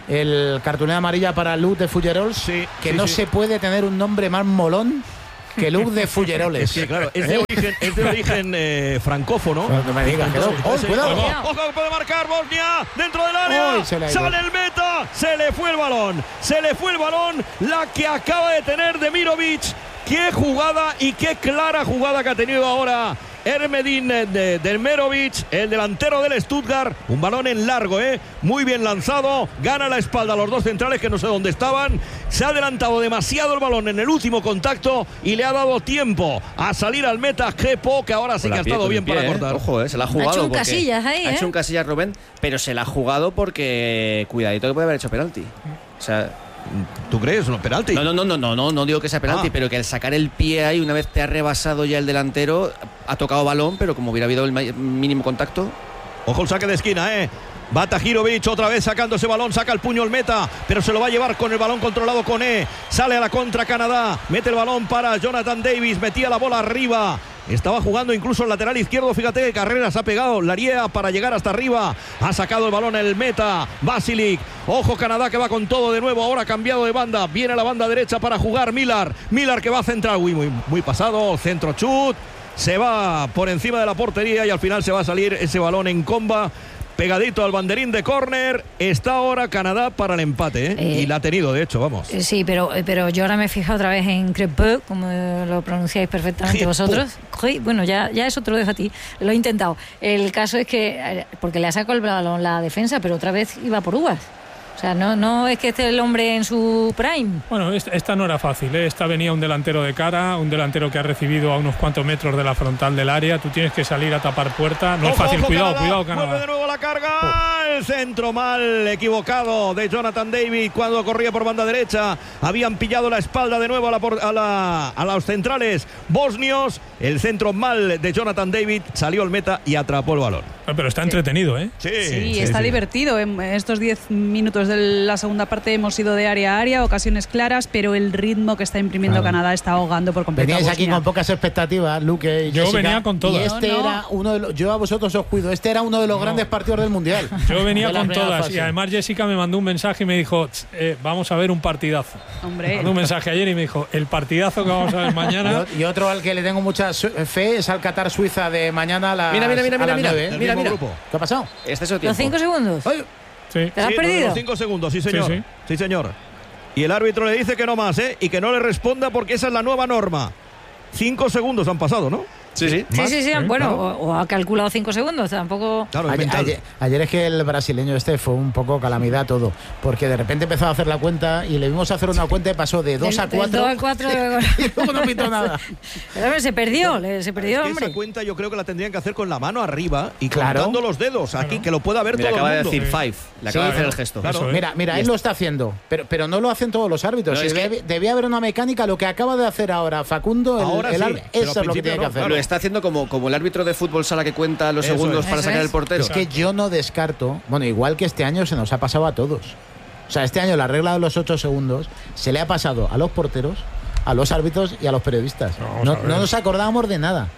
el cartulina amarilla para Luc de Fullerols, sí, que sí, no sí. se puede tener un nombre más molón que Luc de Fulleroles. Sí, claro, es de origen, es de origen eh, francófono. No, no me digas que no. Oh, cuidado. Ojo, puede marcar Bosnia dentro del área. Oh, se le ha Sale ido. el meta. Se le fue el balón. Se le fue el balón. La que acaba de tener Demirovic. Qué jugada y qué clara jugada que ha tenido ahora Ermedin de Demirovic, el delantero del Stuttgart. Un balón en largo, ¿eh? Muy bien lanzado. Gana la espalda a los dos centrales que no sé dónde estaban. Se ha adelantado demasiado el balón en el último contacto y le ha dado tiempo a salir al meta Kepo, que ahora sí que ha pie, estado bien bien para ¿eh? cortar. Ojo, ¿eh? Se la ha jugado. Ha hecho un porque- casillas ahí, Ha ¿eh? hecho un casillas Rubén, pero se la ha jugado porque cuidadito que puede haber hecho penalti. O sea, ¿tú crees? ¿No penalti? No, no, no, no, no, no, no digo que sea penalti, Ah. pero que al sacar el pie ahí, una vez te ha rebasado ya el delantero, ha tocado balón, pero como hubiera habido el ma- mínimo contacto. Ojo el saque de esquina, ¿eh? Va Tahirovic otra vez sacando ese balón, saca el puño el meta, pero se lo va a llevar con el balón controlado con E. Sale a la contra Canadá, mete el balón para Jonathan Davis, metía la bola arriba. Estaba jugando incluso el lateral izquierdo, fíjate que Carreras ha pegado Larie para llegar hasta arriba. Ha sacado el balón el meta, Basilic. Ojo Canadá que va con todo de nuevo, ahora ha cambiado de banda. Viene a la banda derecha para jugar Millar. Millar que va a centrar, uy, muy, muy pasado, centro chut. Se va por encima de la portería y al final se va a salir ese balón en comba. Pegadito al banderín de córner. Está ahora Canadá para el empate, ¿eh? Eh, Y la ha tenido, de hecho, vamos. Eh, Sí, pero, pero yo ahora me he fijado otra vez en Crepeux, como lo pronunciáis perfectamente Crepeux. vosotros. Sí, bueno, ya, ya eso te lo dejo a ti. Lo he intentado. El caso es que, eh, porque le ha sacado el balón la defensa, pero otra vez iba por uvas. O sea, no, no es que esté el hombre en su prime. Bueno, esta, esta no era fácil, ¿eh? Esta venía un delantero de cara, un delantero que ha recibido a unos cuantos metros de la frontal del área. Tú tienes que salir a tapar puerta. No es Ojo, fácil, ojo, cuidado, Canadá. cuidado, Vuelve Canadá. de nuevo la carga. El centro mal equivocado de Jonathan David cuando corría por banda derecha. Habían pillado la espalda de nuevo a, la, por- a, la, a los centrales bosnios. El centro mal de Jonathan David. Salió el meta y atrapó el balón. Pero está entretenido, ¿eh? Sí, Sí, está divertido. En estos diez minutos de la segunda parte hemos ido de área a área, ocasiones claras, pero el ritmo que está imprimiendo Claro. Canadá está ahogando por completo. a Veníais aquí Bosnia. con pocas expectativas, Luque y Yo Jessica, venía con todas. Y este No, no. era uno de los, yo a vosotros os cuido, este era uno de los grandes partidos del Mundial. Yo venía De la con primera todas fase. y además Jessica me mandó un mensaje y me dijo, "Tss, eh, vamos a ver un partidazo". Me Hombre. mandó un mensaje ayer y me dijo, el partidazo que vamos a ver mañana. Y, y otro al que le tengo mucha su- fe es al Qatar Suiza de mañana a las, Mira, mira, mira, a las mira, nueve, ¿eh? mira, El mismo mira. grupo. ¿Qué ha pasado? Exceso de Los tiempo. cinco segundos. Sí. ¿Te lo has Sí, perdido? los cinco segundos, sí señor. Sí, Sí, sí. señor. Y el árbitro le dice que no más, ¿eh? Y que no le responda porque esa es la nueva norma. Cinco segundos han pasado, ¿no? Sí, sí. Sí, sí, sí. Bueno, claro. o, o ha calculado cinco segundos, tampoco. Claro, es Ayer, mental. ayer- ayer es que el brasileño este fue un poco calamidad todo, porque de repente empezó a hacer la cuenta y le vimos hacer una cuenta y pasó de dos Del- a del cuatro. dos a cuatro. Y luego no pintó nada. Pero, hombre, se perdió, le- se perdió, Es que hombre. esa cuenta yo creo que la tendrían que hacer con la mano arriba y Claro. contando los dedos aquí, que lo pueda ver Mira, todo acaba el de mundo. decir five. Le acaba Sí, de hacer el claro. gesto. Claro. Eso es. Mira, mira, Y él lo está- está haciendo, pero, pero no lo hacen todos los árbitros. No, Sí, es que- debe- debía haber una mecánica, lo que acaba de hacer ahora Facundo, el, Ahora el sí, árbitro, pero eso al es lo que principio tiene que no, hacer. claro. Lo está haciendo como, como el árbitro de fútbol sala que cuenta los Eso segundos es. para Eso sacar es. el portero. Es que yo no descarto, bueno, igual que este año se nos ha pasado a todos. O sea, este año la regla de los ocho segundos se le ha pasado a los porteros, a los árbitros y a los periodistas. Vamos No, a ver. no nos acordábamos de nada.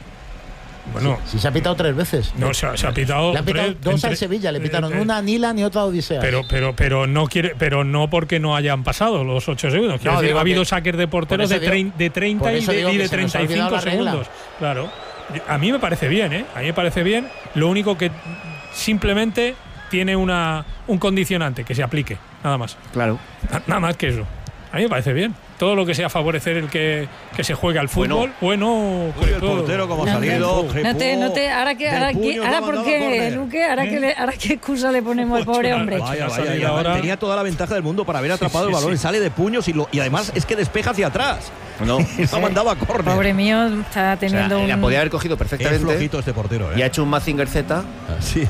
Bueno, Si se ha pitado tres veces. no, se ha, se ha pitado. Le han pitado tres- dos entre- al Sevilla, le pitaron eh, eh, una a Nila ni otra a Odisea. Pero, pero, pero no quiere, pero no porque no hayan pasado los ocho segundos. Quiero No, decir, digo ha habido que- saques de porteros por de, eso digo- trein- de treinta por y eso de, digo y que de se nos ha treinta y olvidado cinco la regla. segundos. Claro. A mí me parece bien, ¿eh? A mí me parece bien. Lo único que simplemente tiene una, un condicionante que se aplique. Nada más. Claro. Na- Nada más que eso. A mí me parece bien. todo lo que sea favorecer el que, que se juegue al fútbol, bueno, Uy, el portero como ha salido. No te, no te, ahora que, ahora, que, ahora ¿por qué, Luque? Ahora, ¿Eh? que le, ahora qué excusa le ponemos al pobre hombre. Vaya, vaya, vaya, ahora... Tenía toda la ventaja del mundo para haber atrapado sí, sí, el balón, sí. Sale de puños y, lo, y además es que despeja hacia atrás. No, sí. ha mandado a córner. Pobre mío, está teniendo o sea, un... La podía haber cogido perfectamente. Es flojito este portero, ¿eh? Y ha hecho un Mazinger Z. Sí.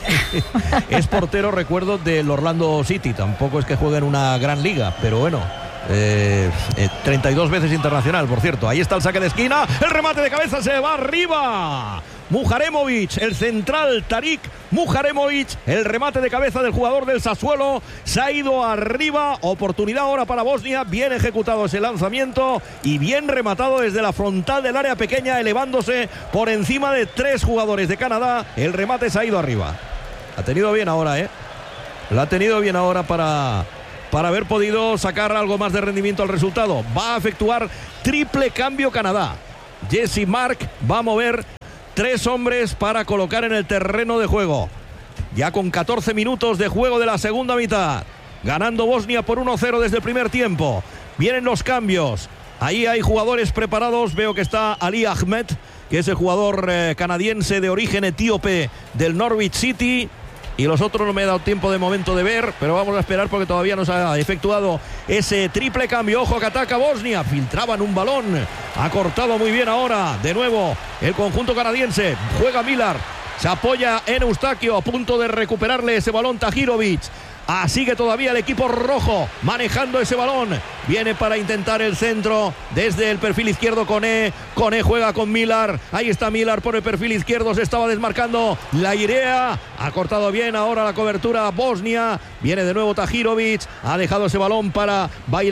Es portero, recuerdo, del Orlando City. Tampoco es que juegue en una gran liga, pero bueno. Eh, eh, treinta y dos veces internacional, por cierto. Ahí está el saque de esquina. El remate de cabeza se va arriba. Mujaremovic, el central Tarik Mujaremovic, el remate de cabeza del jugador del Sassuolo, se ha ido arriba, oportunidad ahora para Bosnia, bien ejecutado ese lanzamiento y bien rematado desde la frontal del área pequeña, elevándose por encima de tres jugadores de Canadá, el remate se ha ido arriba. Ha tenido bien ahora, ¿eh? La ha tenido bien ahora para... para haber podido sacar algo más de rendimiento al resultado. Va a efectuar triple cambio Canadá. Jesse Mark va a mover tres hombres para colocar en el terreno de juego. Ya con catorce minutos de juego de la segunda mitad. Ganando Bosnia por uno cero desde el primer tiempo. Vienen los cambios. Ahí hay jugadores preparados. Veo que está Ali Ahmed, que es el jugador eh, canadiense de origen etíope del Norwich City. Y los otros no me he dado tiempo de momento de ver, pero vamos a esperar porque todavía no se ha efectuado ese triple cambio. Ojo que ataca Bosnia, filtraban un balón, ha cortado muy bien ahora, de nuevo el conjunto canadiense, juega Millar, se apoya en Eustaquio, a punto de recuperarle ese balón Tahirovic. Así que todavía el equipo rojo manejando ese balón. Viene para intentar el centro desde el perfil izquierdo Koné. Koné juega con Millar. Ahí está Millar por el perfil izquierdo. Se estaba desmarcando la Irea. Ha cortado bien ahora la cobertura Bosnia. Viene de nuevo Tahirovic. Ha dejado ese balón para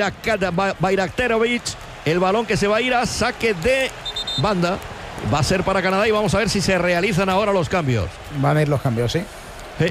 Bayraktarovic. El balón que se va a ir a saque de banda. Va a ser para Canadá y vamos a ver si se realizan ahora los cambios. Van a ir los cambios, ¿sí? Sí.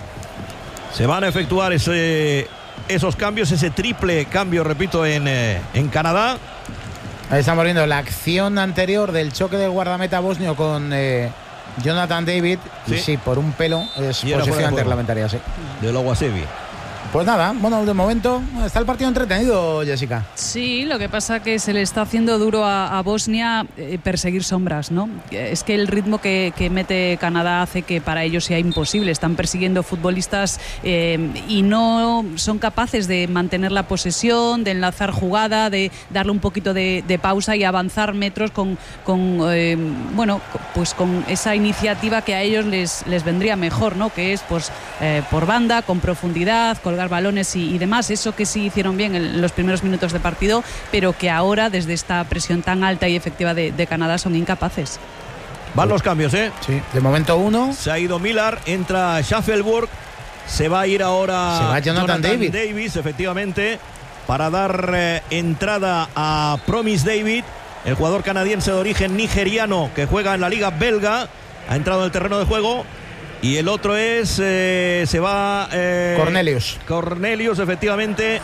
Se van a efectuar ese, esos cambios, ese triple cambio, repito, en, eh, en Canadá. Ahí estamos viendo la acción anterior del choque del guardameta bosnio con eh, Jonathan David. ¿Sí? Y sí, por un pelo es posición antirreglamentaria, sí. De Loguasevi. Pues nada, bueno, de momento está el partido entretenido, Jessica. Sí, lo que pasa que se le está haciendo duro a, a Bosnia eh, perseguir sombras, ¿no? Es que el ritmo que, que mete Canadá hace que para ellos sea imposible. Están persiguiendo futbolistas eh, y no son capaces de mantener la posesión, de enlazar jugada, de darle un poquito de, de pausa y avanzar metros con, con eh, bueno, pues con esa iniciativa que a ellos les, les vendría mejor, ¿no? Que es pues eh, por banda, con profundidad, colgar balones y, y demás, eso que sí hicieron bien en los primeros minutos de partido, pero que ahora desde esta presión tan alta y efectiva de, de Canadá son incapaces. Van los cambios, ¿eh? Sí, de momento uno. Se ha ido Millar, entra Schaffelburg, se va a ir ahora se va Jonathan, Jonathan David. Davis, efectivamente, para dar eh, entrada a Promise David, el jugador canadiense de origen nigeriano que juega en la liga belga, ha entrado en el terreno de juego. Y el otro es, eh, se va... Eh, Cornelius. Cornelius, efectivamente.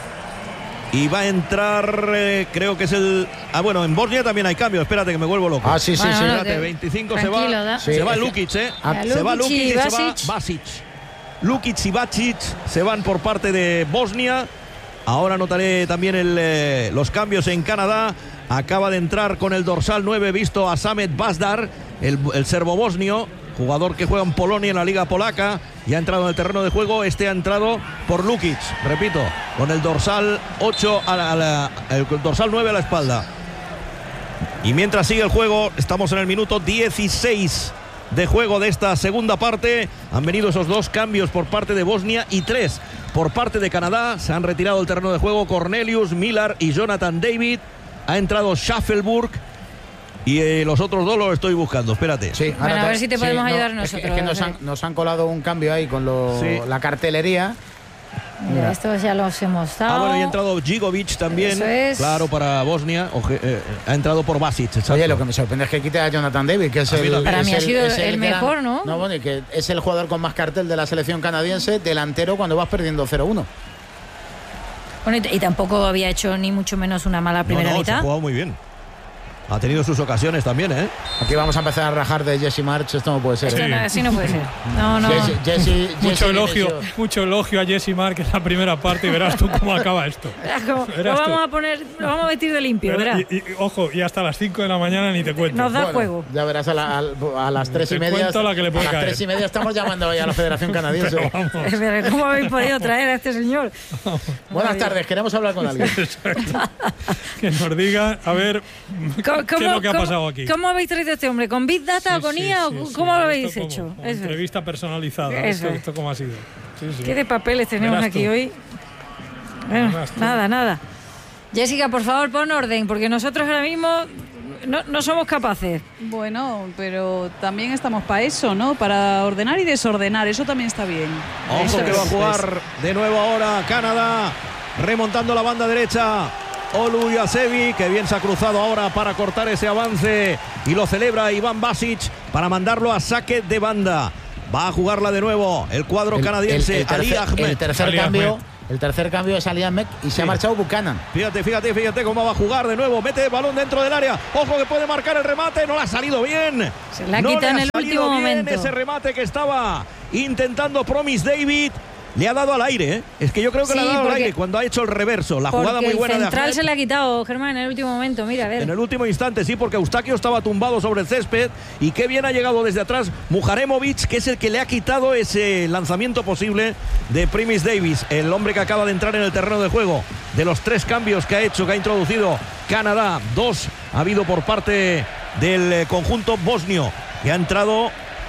Y va a entrar, eh, creo que es el... Ah, bueno, en Bosnia también hay cambio. Espérate que me vuelvo loco. Ah, sí, sí, bueno, sí. Espérate, veinticinco se va. Da. Sí, se va Lukic, ¿eh? Ah, se va Lukic y, y se va Basic. Basic. Lukic y Basic se van por parte de Bosnia. Ahora notaré también el, eh, los cambios en Canadá. Acaba de entrar con el dorsal nueve, visto a Samet Bazdar, el, el serbo-bosnio, jugador que juega en Polonia, en la liga polaca, y ha entrado en el terreno de juego. Este ha entrado por Lukic, repito, con el dorsal ocho, a la, a la, el dorsal nueve a la espalda. Y mientras sigue el juego, estamos en el minuto dieciséis de juego de esta segunda parte. Han venido esos dos cambios por parte de Bosnia y tres por parte de Canadá. Se han retirado del terreno de juego Cornelius, Millar y Jonathan David. Ha entrado Schaffelburg. Y eh, los otros dos los estoy buscando, espérate. Sí, bueno, a ver si te sí, podemos no, ayudar es nosotros. Que, es que nos, han, nos han colado un cambio ahí con lo, sí. la cartelería. Mira, Mira, estos ya los hemos dado. Ah, bueno, y ha entrado Djigovic también. Eso es. Claro, para Bosnia. Oje, eh, ha entrado por Basic. Exacto. Oye, lo que me sorprende es que quite a Jonathan David, que es el. Para es mí ha el, sido el, el mejor, gran, ¿no? No, bueno, y que es el jugador con más cartel de la selección canadiense, delantero cuando vas perdiendo cero uno. Bueno, y, y tampoco había hecho ni mucho menos una mala primera no, no, mitad. Se ha jugado muy bien. ha tenido sus ocasiones también, ¿eh? Aquí vamos a empezar a rajar de Jesse March, esto no puede ser. Esto ¿eh? no, así no puede ser. No, no. Jesse, Jesse, mucho Jesse elogio, Jesse. mucho elogio a Jesse Mark en la primera parte y verás tú cómo acaba esto. Verás cómo- lo Verás tú. vamos a poner, lo vamos a vestir de limpio, Verás, verás. y, y, ojo, y hasta las cinco de la mañana ni te cuento. Nos da Bueno, juego. Ya verás a, la- a- a las tres Te y media. cuento la que le puede a las caer. tres y media estamos llamando hoy a la Federación Canadiense. Pero vamos. Pero ¿cómo habéis podido traer a este señor? Buenas tardes, queremos hablar con alguien. Que nos diga, a ver, ¿Cómo, qué es lo que ha cómo- pasado aquí. ¿Cómo habéis traído a este hombre? ¿Con Big Data o con Sí, I A? sí, o sí, ¿Cómo sí. lo habéis Esto hecho? como- como Eso es. entrevista personalizada. Eso Esto, es. esto cómo ha sido. Sí, sí. ¿Qué de papeles tenemos Verás aquí tú. hoy? Bueno, Verás tú. nada, nada. Jessica, por favor, pon orden, porque nosotros ahora mismo no, no somos capaces. Bueno, pero también estamos para eso, ¿no? Para ordenar y desordenar, eso también está bien. Ojo Eso que es, va a jugar pues. de nuevo ahora Canadá, remontando la banda derecha. Oluyasevi, que bien se ha cruzado ahora para cortar ese avance y lo celebra Iván Basic para mandarlo a saque de banda. Va a jugarla de nuevo el cuadro El- canadiense, el, el Ali tercer, Ahmed. el tercer Ali cambio, Ahmed. el tercer cambio es Ali Ahmed y se ha marchado Buchanan. Fíjate, fíjate, fíjate cómo va a jugar de nuevo. Mete el balón dentro del área. Ojo que puede marcar el remate. No le ha salido bien. Se la ha no quitado le en ha el salido último bien momento. ese remate que estaba intentando Promise David. Le ha dado al aire, ¿eh? Es que yo creo que Sí, le ha dado al porque- aire cuando ha hecho el reverso. La jugada Porque muy buena el de central Ahmed. se le ha quitado, Germán, en el último momento. Mira, a ver. En el último instante, sí, porque Eustaquio estaba tumbado sobre el césped. Y qué bien ha llegado desde atrás Mujaremovic, que es el que le ha quitado ese lanzamiento posible de Primis Davis, el hombre que acaba de entrar en el terreno de juego. De los tres cambios que ha hecho, que ha introducido Canadá, dos ha habido por parte del eh, conjunto bosnio, que ha entrado.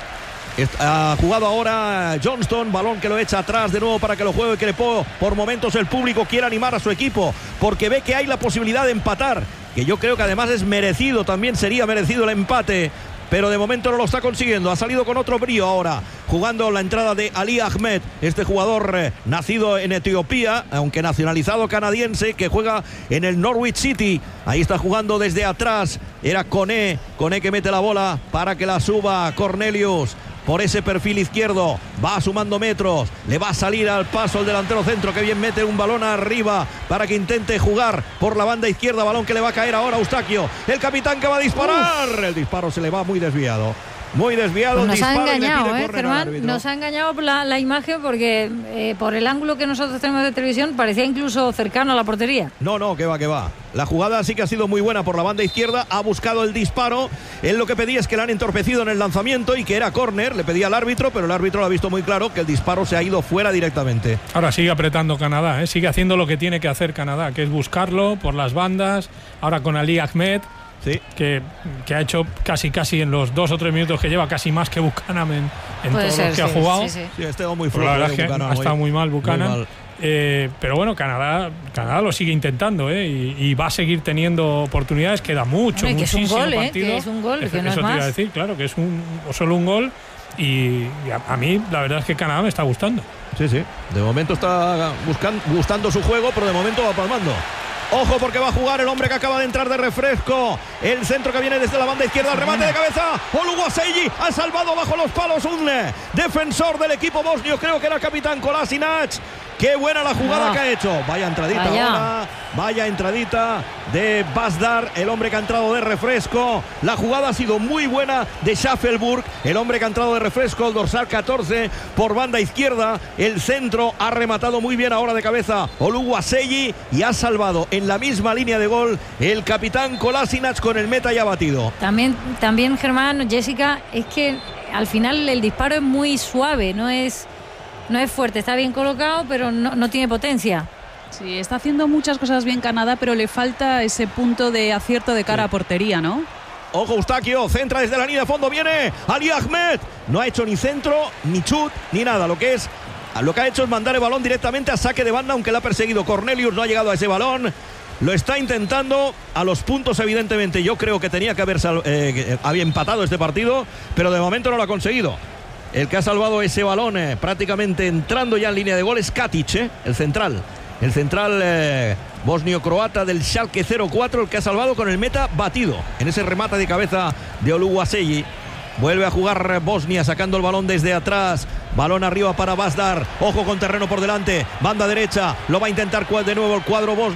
Ha jugado ahora Johnston, balón que lo echa atrás de nuevo para que lo juegue, que le po, por momentos el público quiere animar a su equipo porque ve que hay la posibilidad de empatar, que yo creo que además es merecido, también sería merecido el empate, pero de momento no lo está consiguiendo. Ha salido con otro brío ahora, jugando la entrada de Ali Ahmed, este jugador eh, nacido en Etiopía, aunque nacionalizado canadiense, que juega en el Norwich City. Ahí está jugando desde atrás, era Koné, Koné que mete la bola para que la suba Cornelius. Por ese perfil izquierdo, va sumando metros, le va a salir al paso el delantero centro, que bien mete un balón arriba para que intente jugar por la banda izquierda, balón que le va a caer ahora a Eustaquio, el capitán que va a disparar, Uf. El disparo se le va muy desviado. Muy desviado Pues el nos ha disparo y le engañado, pide ¿eh, córner al Germán? árbitro. Nos ha engañado por la, la imagen porque eh, por el ángulo que nosotros tenemos de televisión parecía incluso cercano a la portería. No, no, que va, que va. La jugada sí que ha sido muy buena por la banda izquierda. Ha buscado el disparo. Él lo que pedía es que le han entorpecido en el lanzamiento y que era córner. Le pedía al árbitro, pero el árbitro lo ha visto muy claro que el disparo se ha ido fuera directamente. Ahora sigue apretando Canadá, ¿eh? Sigue haciendo lo que tiene que hacer Canadá, que es buscarlo por las bandas. Ahora con Ali Ahmed. Sí. Que, que ha hecho casi casi en los dos o tres minutos que lleva, casi más que Buchanan en, en todos ser, los que sí, ha jugado. Sí, sí. Sí, ha estado muy Pero flojo. la verdad eh, es que Buchanan ha estado hoy. muy mal Buchanan. Muy mal. Eh, pero bueno, Canadá, Canadá lo sigue intentando, ¿eh? y, y va a seguir teniendo oportunidades. Queda mucho, Hombre, que es un muchísimo gol, ¿eh? partido. Que es un gol, Eso, que no eso es te iba más. a decir, claro, que es un, o solo un gol. Y, y a, a mí la verdad es que Canadá me está gustando. Sí, sí. De momento está buscando, gustando su juego, pero de momento va palmando. Ojo porque va a jugar el hombre que acaba de entrar de refresco. El centro que viene desde la banda izquierda. El remate de cabeza. Oluwaseji ha salvado bajo los palos un defensor del equipo bosnio. Creo que era el capitán Kolasinac. Qué buena la jugada no. que ha hecho. Vaya entradita Vaya. ahora. Vaya entradita de Bazdar, el hombre que ha entrado de refresco. La jugada ha sido muy buena de Schaffelburg, el hombre que ha entrado de refresco, el dorsal catorce por banda izquierda. El centro ha rematado muy bien ahora de cabeza Oluwaseji y ha salvado en la misma línea de gol el capitán Kolasinac con el meta ya batido. También, también, Germán, Jessica, es que al final el disparo es muy suave, no es, no es fuerte, está bien colocado, pero no, no tiene potencia. Sí, está haciendo muchas cosas bien Canadá, pero le falta ese punto de acierto de cara sí. a portería, ¿no? Ojo Eustaquio, centra desde la línea de fondo, viene Ali Ahmed. No ha hecho ni centro, ni chut, ni nada. Lo que es, lo que ha hecho es mandar el balón directamente a saque de banda, aunque le ha perseguido Cornelius, no ha llegado a ese balón. Lo está intentando a los puntos, evidentemente. Yo creo que tenía que haber eh, había empatado este partido, pero de momento no lo ha conseguido. El que ha salvado ese balón eh, prácticamente entrando ya en línea de gol es Katic, eh, el central. El central eh, bosnio-croata del Schalke cero cuatro, el que ha salvado con el meta batido en ese remate de cabeza de Oluwaseji. Vuelve a jugar Bosnia sacando el balón desde atrás. Balón arriba para Bazdar. Ojo con terreno por delante. Banda derecha. Lo va a intentar de nuevo el cuadro bosnio.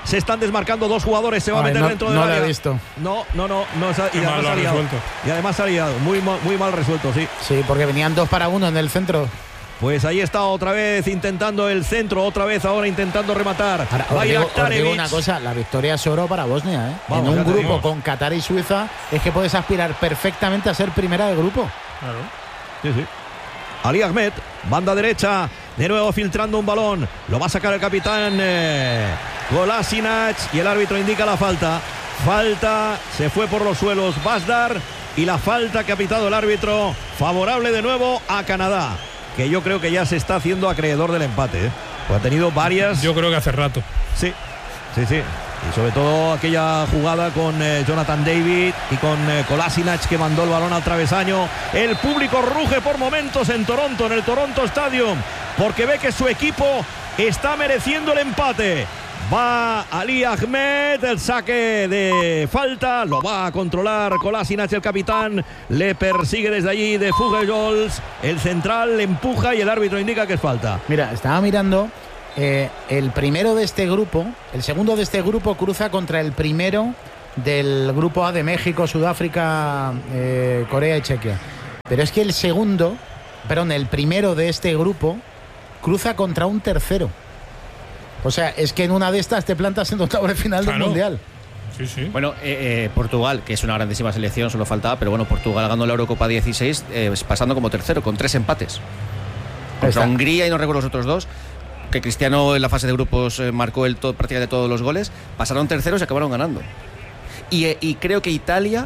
se están desmarcando dos jugadores, se va Ay, a meter no, dentro del no área. lo he visto. No, no, no, no y, mal además lo ha ha liado, resuelto. y además ha liado, muy, mal- muy mal resuelto, sí. Sí, porque venían dos para uno en el centro. Pues ahí está otra vez intentando el centro, otra vez ahora intentando rematar. Ahora, Va os a ir digo, os digo Aktarevic. una cosa, la victoria es oro para Bosnia, ¿eh? Vamos, en ya un te grupo digo. con Qatar y Suiza es que puedes aspirar perfectamente a ser primera de grupo. Claro. Sí, sí. Ali Ahmed, banda derecha, de nuevo filtrando un balón. Lo va a sacar el capitán eh, Kolasinac y el árbitro indica la falta. Falta, se fue por los suelos Basdar y la falta que ha pitado el árbitro favorable de nuevo a Canadá, que yo creo que ya se está haciendo acreedor del empate, ¿eh? Pues ha tenido varias. Yo creo que hace rato. Sí, sí, sí. Y sobre todo aquella jugada con eh, Jonathan David y con eh, Kolasinac, que mandó el balón al travesaño. El público ruge por momentos en Toronto, en el Toronto Stadium, porque ve que su equipo está mereciendo el empate. Va Ali Ahmed, el saque de falta, lo va a controlar Kolasinac, el capitán, le persigue desde allí de Fugejols, el central le empuja y el árbitro indica que es falta. Mira, estaba mirando, eh, el primero de este grupo, el segundo de este grupo cruza contra el primero del grupo A de México, Sudáfrica, eh, Corea y Chequia. Pero es que el segundo, perdón, el primero de este grupo cruza contra un tercero. O sea, es que en una de estas te plantas en octavos de final Claro. del Mundial. Sí, sí. Bueno, eh, eh, Portugal, que es una grandísima selección, solo faltaba, pero bueno, Portugal ganó la Eurocopa dieciséis, eh, pasando como tercero, con tres empates. Contra Está. Hungría y no recuerdo los otros dos, que Cristiano en la fase de grupos eh, marcó el to- prácticamente todos los goles, pasaron terceros y acabaron ganando. Y, eh, y creo que Italia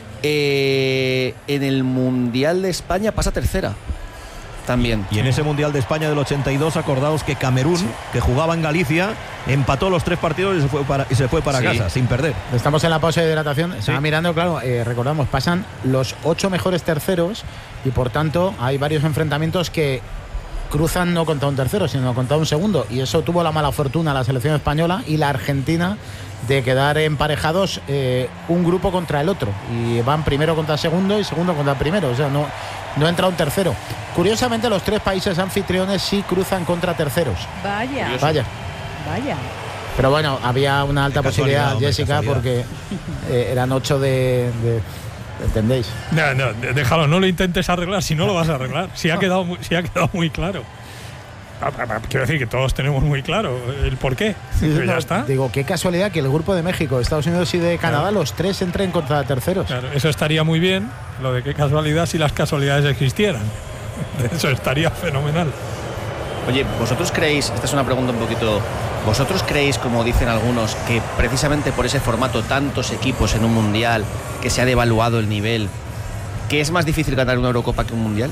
eh, en el Mundial de España pasa tercera. También. Y en ese Mundial de España del ochenta y dos, acordaos que Camerún, sí. que jugaba en Galicia, empató los tres partidos y se fue para, y se fue para sí. casa, sin perder. Estamos en la pausa de hidratación. Sí. Estaba mirando, claro, eh, recordamos, pasan los ocho mejores terceros y por tanto hay varios enfrentamientos que cruzan no contra un tercero, sino contra un segundo. Y eso tuvo la mala fortuna la selección española y la argentina de quedar emparejados eh, un grupo contra el otro. Y van primero contra segundo y segundo contra primero. O sea, no, no entra un tercero. Curiosamente, los tres países anfitriones sí cruzan contra terceros. Vaya. Vaya. Vaya. Pero bueno, había una alta posibilidad, hombre, Jessica, porque eh, eran ocho de... de ¿entendéis? No, no, déjalo, no lo intentes arreglar, si no lo vas a arreglar. Si ha quedado muy, si ha quedado muy claro. Quiero decir que todos tenemos muy claro el por qué. Sí, Pero no, ya está. Digo, qué casualidad que el grupo de México, Estados Unidos y de Canadá, claro, los tres entren contra terceros. Claro, eso estaría muy bien. Lo de qué casualidad si las casualidades existieran. Eso estaría fenomenal. Oye, ¿vosotros creéis, esta es una pregunta un poquito, ¿vosotros creéis, como dicen algunos, que precisamente por ese formato, tantos equipos en un mundial, que se ha devaluado el nivel, que es más difícil ganar una Eurocopa que un mundial?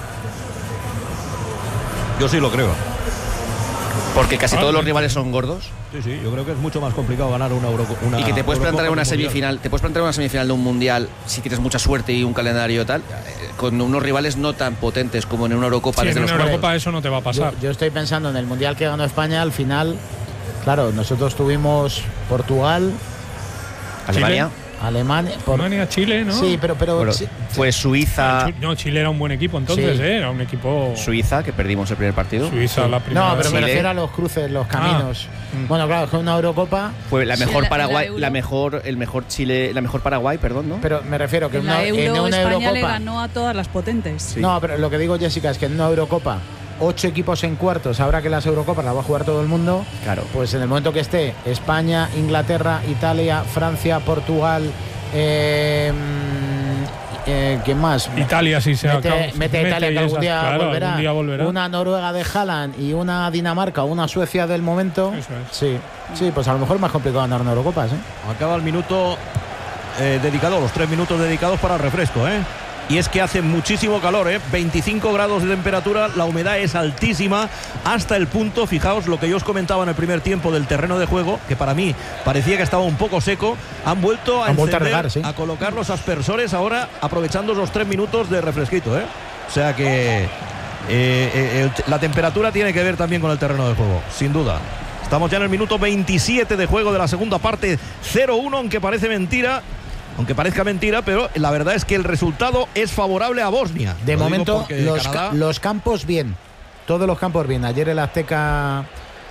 Yo sí lo creo. Porque casi todos los rivales son gordos. Sí, sí, yo creo que es mucho más complicado ganar una Eurocopa. Y que te puedes plantar en una semifinal, te puedes plantar en una semifinal de un mundial si tienes mucha suerte y un calendario tal, con unos rivales no tan potentes como en una Eurocopa. Sí, desde en los una Eurocopa eso no te va a pasar. Yo, yo estoy pensando en el mundial que ganó España, al final, claro, nosotros tuvimos Portugal, Alemania. Chile, Alemania, por... Alemania, Chile, ¿no? Sí, pero, pero bueno, sí, fue Suiza. No, Chile era un buen equipo entonces, sí. ¿eh? Era un equipo. Suiza, que perdimos el primer partido. Suiza, sí. la primera. No, pero Chile. me refiero a los cruces, los caminos. Ah. Bueno, claro, fue una Eurocopa. Fue la mejor sí, la, Paraguay, la, la mejor, el mejor Chile, la mejor Paraguay, perdón, ¿no? Pero me refiero que en una, la Euro, en una España Eurocopa le ganó a todas las potentes. Sí. No, pero lo que digo, Jessica, es que en una Eurocopa, ocho equipos en cuartos, ahora que las Eurocopas las va a jugar todo el mundo, claro. Pues en el momento que esté España, Inglaterra, Italia, Francia, Portugal, eh, eh, ¿quién más? Italia, sí se mete, acaba, mete a Italia que algún día, claro, volverá. algún día volverá. Una Noruega de Haaland y una Dinamarca, una Suecia del momento. Eso es. Sí, sí, pues a lo mejor es más complicado ganar una Eurocopa, ¿eh? Acaba el minuto eh, dedicado, los tres minutos dedicados para el refresco, ¿eh? Y es que hace muchísimo calor, ¿eh? veinticinco grados de temperatura, la humedad es altísima hasta el punto, fijaos lo que yo os comentaba en el primer tiempo del terreno de juego, que para mí parecía que estaba un poco seco, han vuelto a, han vuelto encender, a, regar, ¿sí? a colocar los aspersores ahora, aprovechando los tres minutos de refresquito, ¿eh? O sea que eh, eh, el, la temperatura tiene que ver también con el terreno de juego, sin duda. Estamos ya en el minuto veintisiete de juego de la segunda parte, cero uno, aunque parece mentira. Aunque parezca mentira, pero la verdad es que el resultado es favorable a Bosnia. De Lo momento, los, Canadá... los campos bien. Todos los campos bien. Ayer el Azteca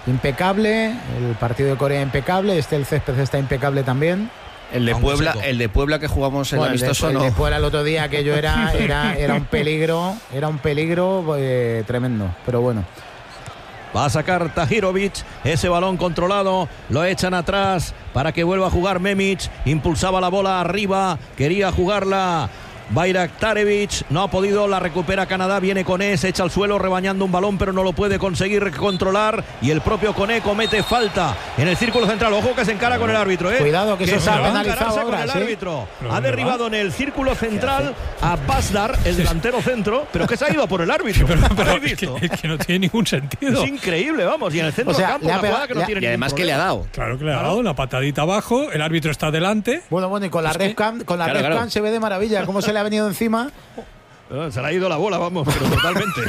impecable, el partido de Corea impecable, este el césped está impecable también. El de Puebla, el de Puebla que jugamos en bueno, el amistoso, el de, no. el de Puebla el otro día, aquello era, era, era un peligro, era un peligro eh, tremendo, pero bueno. Va a sacar Tahirovic, ese balón controlado, lo echan atrás para que vuelva a jugar Memic, impulsaba la bola arriba, quería jugarla Bayraktarevic, no ha podido, la recupera Canadá, viene Koné, se echa al suelo rebañando un balón pero no lo puede conseguir controlar y el propio Koné comete falta en el círculo central. Ojo que se encara con el árbitro, ¿eh? Cuidado que, que eso se ha penalizado ahora, con el ¿sí? árbitro. Ha derribado en el círculo central a Basdar, el delantero centro, pero que se ha ido a por el árbitro. Pero, pero es, que, es que no tiene ningún sentido. Es increíble, vamos, y en el centro o sea, del campo, una pegado, jugada que no tiene y además que le ha dado. Claro que le ha dado una patadita abajo, el árbitro está delante. Bueno, bueno, y con la red cam, con la claro, red claro. cam se ve de maravilla cómo se le ha venido encima. Se le ha ido la bola, vamos, pero totalmente.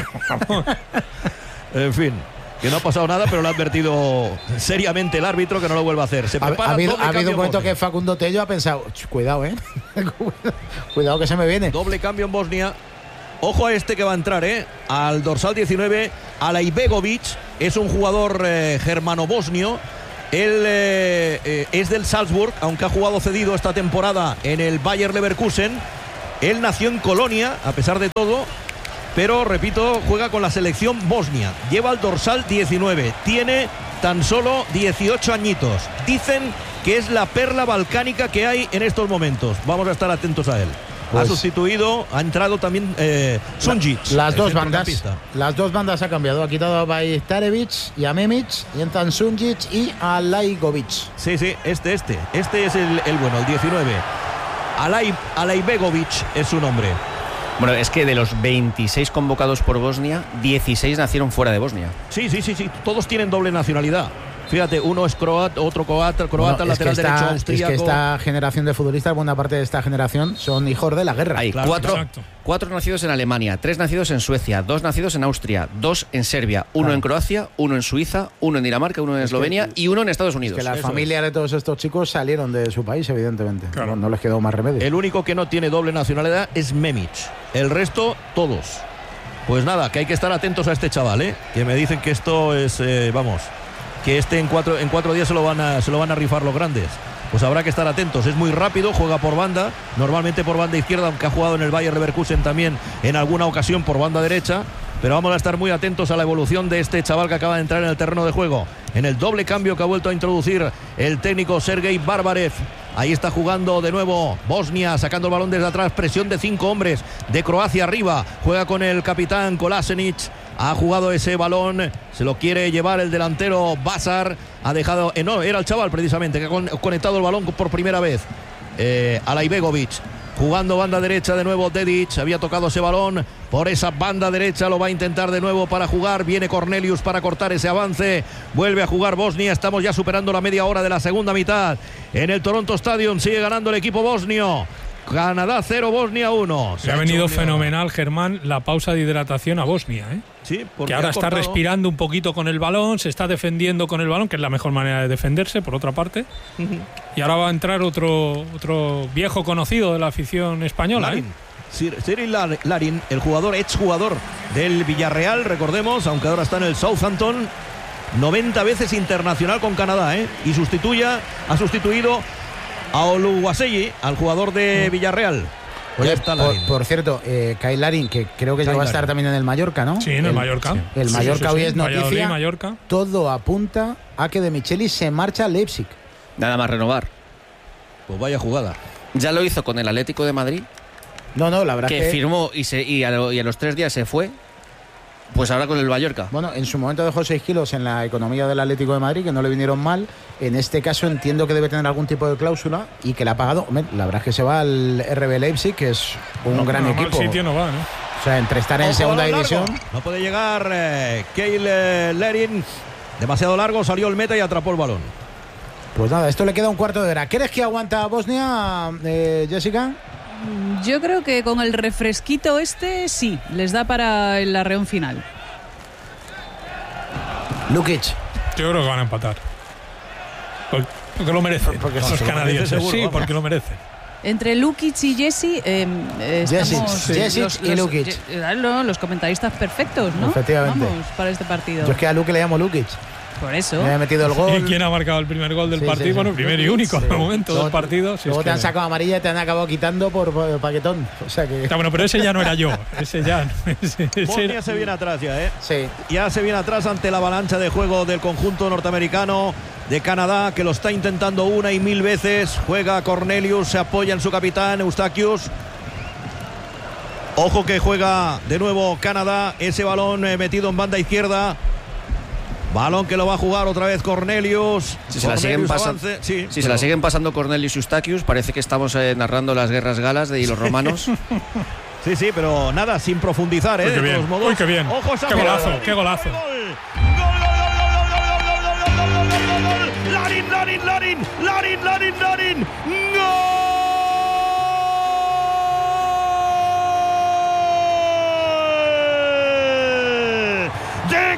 En fin, que no ha pasado nada, pero lo ha advertido seriamente el árbitro que no lo vuelva a hacer. Se prepara, ha, ha habido, doble ha habido un momento Bosnia. que Facundo Tello ha pensado, cuidado, eh. Cuidado que se me viene. Doble cambio en Bosnia. Ojo a este que va a entrar, ¿eh? Al dorsal diecinueve, Alaibegovic. Es un jugador eh, germano-bosnio. Él eh, eh, es del Salzburg, aunque ha jugado cedido esta temporada en el Bayer Leverkusen. Él nació en Colonia, a pesar de todo, pero, repito, juega con la selección bosnia. Lleva el dorsal diecinueve. Tiene tan solo dieciocho añitos. Dicen que es la perla balcánica que hay en estos momentos. Vamos a estar atentos a él. Pues, ha sustituido, ha entrado también eh, Sunjic. Las dos bandas. Las dos bandas ha cambiado. Ha quitado a Bayraktarevic y a Memic. Y entran Sunjic y a Alaigovic. Sí, sí, este, este. Este es el, el bueno, el diecinueve. Alai, Alaibegovic es su nombre. Bueno, es que de los veintiséis convocados por Bosnia, dieciséis nacieron fuera de Bosnia. Sí, sí, sí, sí. Todos tienen doble nacionalidad. Fíjate, uno es croata, otro croata, croata, Bueno, lateral es que esta, derecho austríaco. Es que esta generación de futbolistas, buena parte de esta generación, son hijos de la guerra. Hay claro, cuatro, exacto. cuatro nacidos en Alemania, tres nacidos en Suecia, dos nacidos en Austria, dos en Serbia, uno Claro. en Croacia, uno en Suiza, uno en Dinamarca, uno en Es que- Eslovenia y uno en Estados Unidos. Que las Eso familias de todos estos chicos salieron de su país, evidentemente. No, no les quedó más remedio. El único que no tiene doble nacionalidad es Memic. El resto, todos. Pues nada, que hay que estar atentos a este chaval, ¿eh? Que me dicen que esto es, eh, vamos, que este en cuatro, en cuatro días se lo, van a, se lo van a rifar los grandes. Pues habrá que estar atentos. Es muy rápido, juega por banda, normalmente por banda izquierda, aunque ha jugado en el Bayer Leverkusen también en alguna ocasión por banda derecha. Pero vamos a estar muy atentos a la evolución de este chaval que acaba de entrar en el terreno de juego. En el doble cambio que ha vuelto a introducir el técnico Sergei Barbarev. Ahí está jugando de nuevo Bosnia, sacando el balón desde atrás, presión de cinco hombres de Croacia arriba. Juega con el capitán Kolasenic. Ha jugado ese balón, se lo quiere llevar el delantero Basar. Ha dejado, eh, no, era el chaval precisamente que ha con, conectado el balón por primera vez. Eh, Alaibegovic. Jugando banda derecha de nuevo Dedic, había tocado ese balón por esa banda derecha, lo va a intentar de nuevo para jugar, viene Cornelius para cortar ese avance, vuelve a jugar Bosnia, estamos ya superando la media hora de la segunda mitad, en el Toronto Stadium sigue ganando el equipo bosnio, Canadá cero, Bosnia uno. Se ha venido fenomenal, Germán, la pausa de hidratación a Bosnia, ¿eh? Sí, porque que ahora ha está cortado. respirando un poquito con el balón, se está defendiendo con el balón, que es la mejor manera de defenderse, por otra parte. Y ahora va a entrar otro, otro viejo conocido de la afición española. Larin. ¿eh? Sir- Cyril Lar- Larin, el jugador, exjugador del Villarreal, recordemos, aunque ahora está en el Southampton, noventa veces internacional con Canadá, ¿eh? Y sustituya, ha sustituido a Oluwaseyi, al jugador de Villarreal. Oye, Ya está por, Larin. por cierto, eh, Kyle Larin, que creo que Kyle llegó a Larin. estar también en el Mallorca, ¿no? Sí, en el, Mallorca. El Sí, Mallorca sí, hoy sí. es Valladolid, noticia. Mallorca. Todo apunta a que De Michelis se marcha a Leipzig. Nada más renovar. Pues vaya jugada. Ya lo hizo con el Atlético de Madrid, No, no, la verdad que que firmó y, se, y, a lo- y a los tres días se fue. Pues ahora con el Mallorca. Bueno, en su momento dejó seis kilos en la economía del Atlético de Madrid, que no le vinieron mal. En este caso entiendo que debe tener algún tipo de cláusula y que la ha pagado. Hombre, la verdad es que se va al R B Leipzig, que es un No, gran no, mal equipo. sitio no va, ¿no? O sea, entre estar en Ojo, segunda balón división. largo. No puede llegar eh, Kyle eh, Larin. Demasiado largo, salió el meta y atrapó el balón. Pues nada, esto le queda un cuarto de hora. ¿Crees que aguanta Bosnia, eh, Jessica? Yo creo que con el refresquito este sí, les da para el arreón final. Lukic. Yo creo que van a empatar. Por- Porque lo merecen. Porque los sí, lo canadienses. merece seguro, sí, vamos. porque lo merecen. Entre Lukic y Jesse, eh, eh, Jesic, estamos sí. Jesic y Lukic. eh, no, los comentaristas perfectos, ¿no? Efectivamente. Vamos para este partido. Yo es que a Luke le llamo Lukic. Por eso. Me había metido el gol. ¿Y quién ha marcado el primer gol del Sí, partido? sí, sí. Bueno, primero y único Sí. de momento Luego- del partido. Si Luego es te han que- sacado amarilla y te han acabado quitando por, por paquetón. O sea que. Está bueno, pero ese ya no era yo. Ese ya. Ese, ese Bosnia era- se viene atrás ya, ¿eh? Sí. Ya se viene atrás ante la avalancha de juego del conjunto norteamericano de Canadá, que lo está intentando una y mil veces. Juega Cornelius, se apoya en su capitán Eustachius. Ojo que juega de nuevo Canadá. Ese balón eh, metido en banda izquierda. Balón que lo va a jugar otra vez Cornelius. Si se la siguen, Cornelius pasan- avance. Sí, si se pero- la siguen pasando Cornelius y Eustachius, parece que estamos eh, narrando las guerras galas de y los romanos. Sí, sí, pero nada, sin profundizar, ¿eh? Uy, qué de bien. todos modos. Uy, qué bien. Ojo, esa Qué jugada. golazo, qué golazo. Larin, Larin, Larin, Larin, Larin, Larin. ¡Gol! ¡De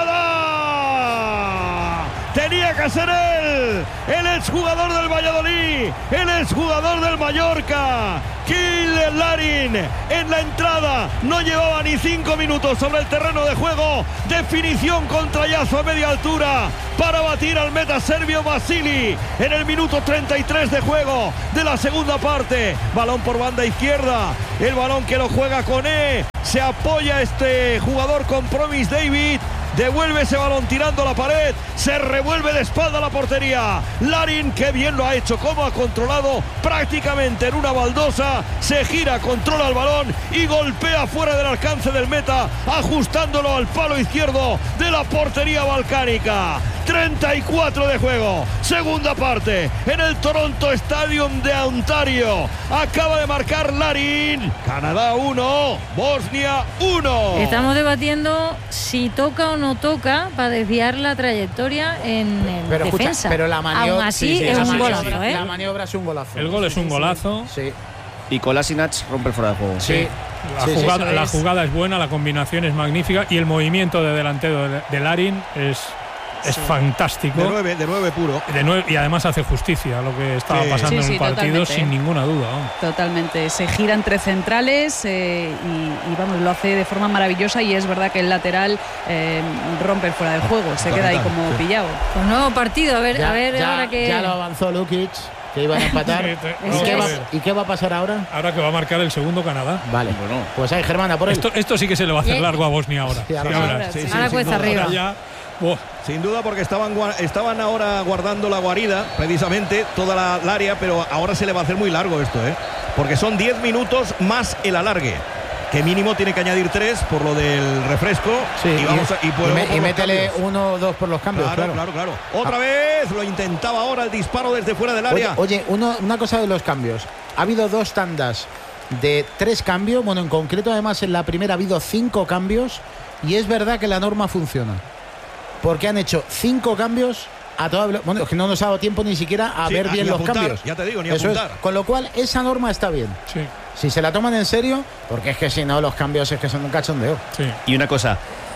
Canadá! Tenía que ser él, el exjugador del Valladolid, el exjugador del Mallorca. Kyle Larin en la entrada, no llevaba ni cinco minutos sobre el terreno de juego. Definición contrayazo a media altura para batir al meta serbio Vasili en el minuto treinta y tres de juego de la segunda parte. Balón por banda izquierda, el balón que lo juega Koné. Se apoya este jugador con Promise David. Devuelve ese balón tirando la pared. Se revuelve de espalda a la portería. Larin, que bien lo ha hecho. Cómo ha controlado prácticamente en una baldosa. Se gira, controla el balón y golpea fuera del alcance del meta, ajustándolo al palo izquierdo de la portería balcánica. treinta y cuatro de juego. Segunda parte en el Toronto Stadium de Ontario. Acaba de marcar Larin. Canadá uno, Bosnia uno. Estamos debatiendo si toca o no toca para desviar la trayectoria en, en Pero escucha, defensa. pero la maniobra. Aún así sí, sí, es la un maniobra- golazo, ¿eh? La maniobra es un golazo. El gol es un golazo. Sí. Y Kolasinac rompe el fuera de juego. Sí. La, Sí, sí, jugada, eso la es. jugada es buena, la combinación es magnífica y el movimiento de delantero de, de Larin es, es fantástico. De nueve, de nueve puro. De nueve, y además hace justicia a lo que estaba Sí. pasando Sí, en sí, el partido totalmente. sin ninguna duda. vamos. Totalmente, se gira entre centrales eh, y, y vamos, lo hace de forma maravillosa y es verdad que el lateral eh, rompe el fuera de juego, se queda ahí como pillado. Pues nuevo partido, a ver, Ya, a ver ya- ahora que. ya lo avanzó Lukic, que iban a empatar. Sí, te- ¿Y, vamos qué a va, ver. ¿Y qué va a pasar ahora? Ahora que va a marcar el segundo Canadá. Vale, pues ahí Germana por él. Esto, esto sí que se le va a hacer Bien. largo a Bosnia ahora. Sí, ahora Ya sí. verás. Ahora Sí, sí. sí, Ahora sin cuesta duda. arriba. Ahora ya, buah. Sin duda, porque estaban, gua- estaban ahora guardando la guarida, precisamente, toda la, la área, pero ahora se le va a hacer muy largo esto, ¿eh? Porque son diez minutos más el alargue, que mínimo tiene que añadir tres por lo del refresco. Sí, y, vamos a- y y luego me- por y los métele cambios. uno o dos por los cambios, Claro, claro. claro, claro. Otra vez lo intentaba ahora el disparo desde fuera del Oye, área. oye, uno- una cosa de los cambios. Ha habido dos tandas de tres cambios. Bueno, en concreto, además, en la primera ha habido cinco cambios. Y es verdad que la norma funciona. Porque han hecho cinco cambios a toda velo- Bueno, es que no nos ha dado tiempo ni siquiera a Sí, ver a- bien ni los apuntar, cambios. ya te digo, ni Eso es. apuntar. Con lo cual, esa norma está bien. Sí, Si se la toman en serio, porque es que si no, los cambios es que son un cachondeo. sí. Y una cosa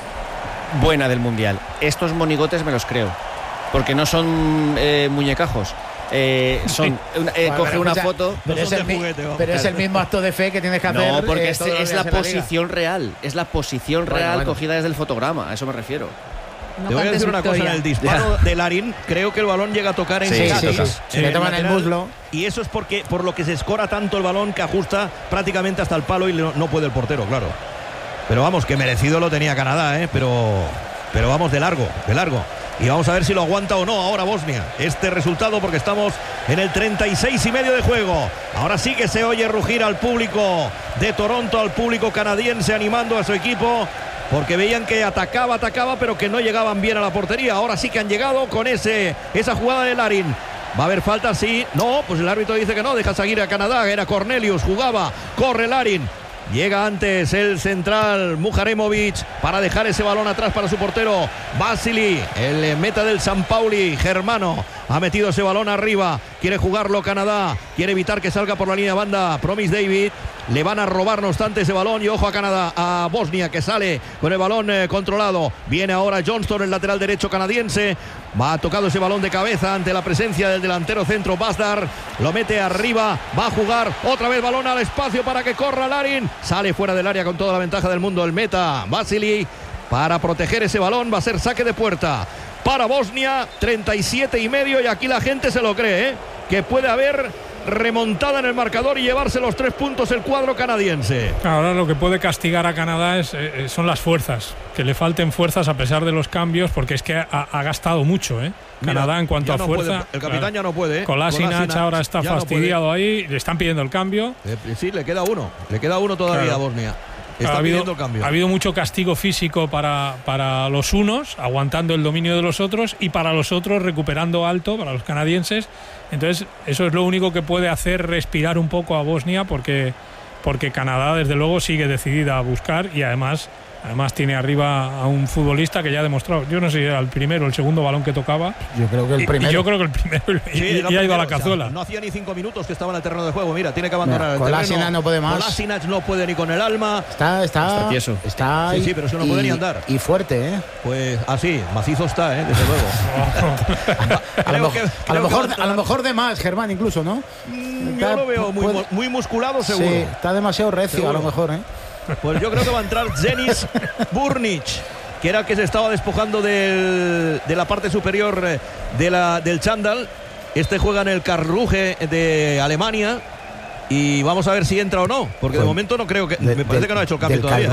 buena del Mundial. Estos monigotes me los creo. Porque no son eh, muñecajos. Eh, son una- eh, Bueno, coge pero una escucha, foto. Pero, No es son el, de mi- juguete, vamos. pero es el mismo acto de fe que tienes que hacer. No, porque eh, este todos los es días la en liga. posición real. Es la posición Bueno, real bueno. cogida desde el fotograma. A eso me refiero. No Te voy a cantes decir una cosa, victoria. en el disparo de Larin, creo que el balón llega a tocar en Sí, Sakac, sí, sí. Sí, le toman el lateral, muslo. Y eso es porque por lo que se escora tanto el balón que ajusta prácticamente hasta el palo y no, no puede el portero, claro. Pero vamos, que merecido lo tenía Canadá, ¿eh? pero, pero vamos de largo, de largo. Y vamos a ver si lo aguanta o no ahora Bosnia este resultado, porque estamos en el treinta y seis y medio de juego. Ahora sí que se oye rugir al público de Toronto, al público canadiense animando a su equipo, porque veían que atacaba, atacaba, pero que no llegaban bien a la portería. Ahora sí que han llegado con ese, esa jugada de Larin. ¿Va a haber falta? Sí. No, pues el árbitro dice que no, deja seguir a Canadá. Era Cornelius, jugaba, corre Larin. Llega antes el central Mujaremovic para dejar ese balón atrás para su portero Vasili, el meta del San Pauli, Germano. Ha metido ese balón arriba, quiere jugarlo Canadá, quiere evitar que salga por la línea de banda Promise David. Le van a robar no obstante ese balón y ojo a Canadá, a Bosnia que sale con el balón eh, controlado. Viene ahora Johnston, el lateral derecho canadiense. Va tocado ese balón de cabeza ante la presencia del delantero centro Basdar. Lo mete arriba, va a jugar otra vez balón al espacio para que corra Larin. Sale fuera del área con toda la ventaja del mundo el meta Vasili para proteger ese balón. Va a ser saque de puerta. para Bosnia, treinta y siete y medio, y aquí la gente se lo cree, ¿eh? Que puede haber remontada en el marcador y llevarse los tres puntos el cuadro canadiense. Ahora lo que puede castigar a Canadá es, eh, son las fuerzas, que le falten fuerzas a pesar de los cambios, porque es que ha, ha gastado mucho, ¿eh? Mira, Canadá en cuanto a no fuerza. Puede, el capitán claro, ya no puede, ¿eh? Kolasinac ahora está fastidiado no ahí, le están pidiendo el cambio. Eh, sí, le queda uno, le queda uno todavía claro. a Bosnia. Está ha, habido, pidiendo el cambio. ha habido mucho castigo físico para, para los unos, aguantando el dominio de los otros, y para los otros recuperando alto, para los canadienses. Entonces eso es lo único que puede hacer respirar un poco a Bosnia, porque, porque Canadá desde luego sigue decidida a buscar, y además Además tiene arriba a un futbolista que ya ha demostrado, yo no sé si era el primero o el segundo balón que tocaba. Yo creo que el primero. Y, y yo creo que el primero y, sí, y ha ido a la cazuela. O sea, no hacía ni cinco minutos que estaba en el terreno de juego. Mira, tiene que abandonar el Kolasinac terreno. no puede más. Kolasinac no puede ni con el alma. Está, está, está tieso. Está sí, sí, pero eso no y, puede ni andar. Y fuerte, ¿eh? Pues así, macizo está, ¿eh? Desde luego. a, lo, que, a, lo mejor, a lo mejor de más, Germán, incluso, ¿no? Mm, yo lo veo muy, puede, muy musculado, seguro. Sí, está demasiado recio, seguro. A lo mejor, ¿eh? Pues yo creo que va a entrar Denis Burnic, que era el que se estaba despojando del, de la parte superior de la, del chándal. Este juega en el Karlsruhe de Alemania. Y vamos a ver si entra o no, porque pues de momento no creo que. De, me parece de, que no ha hecho el cambio todavía.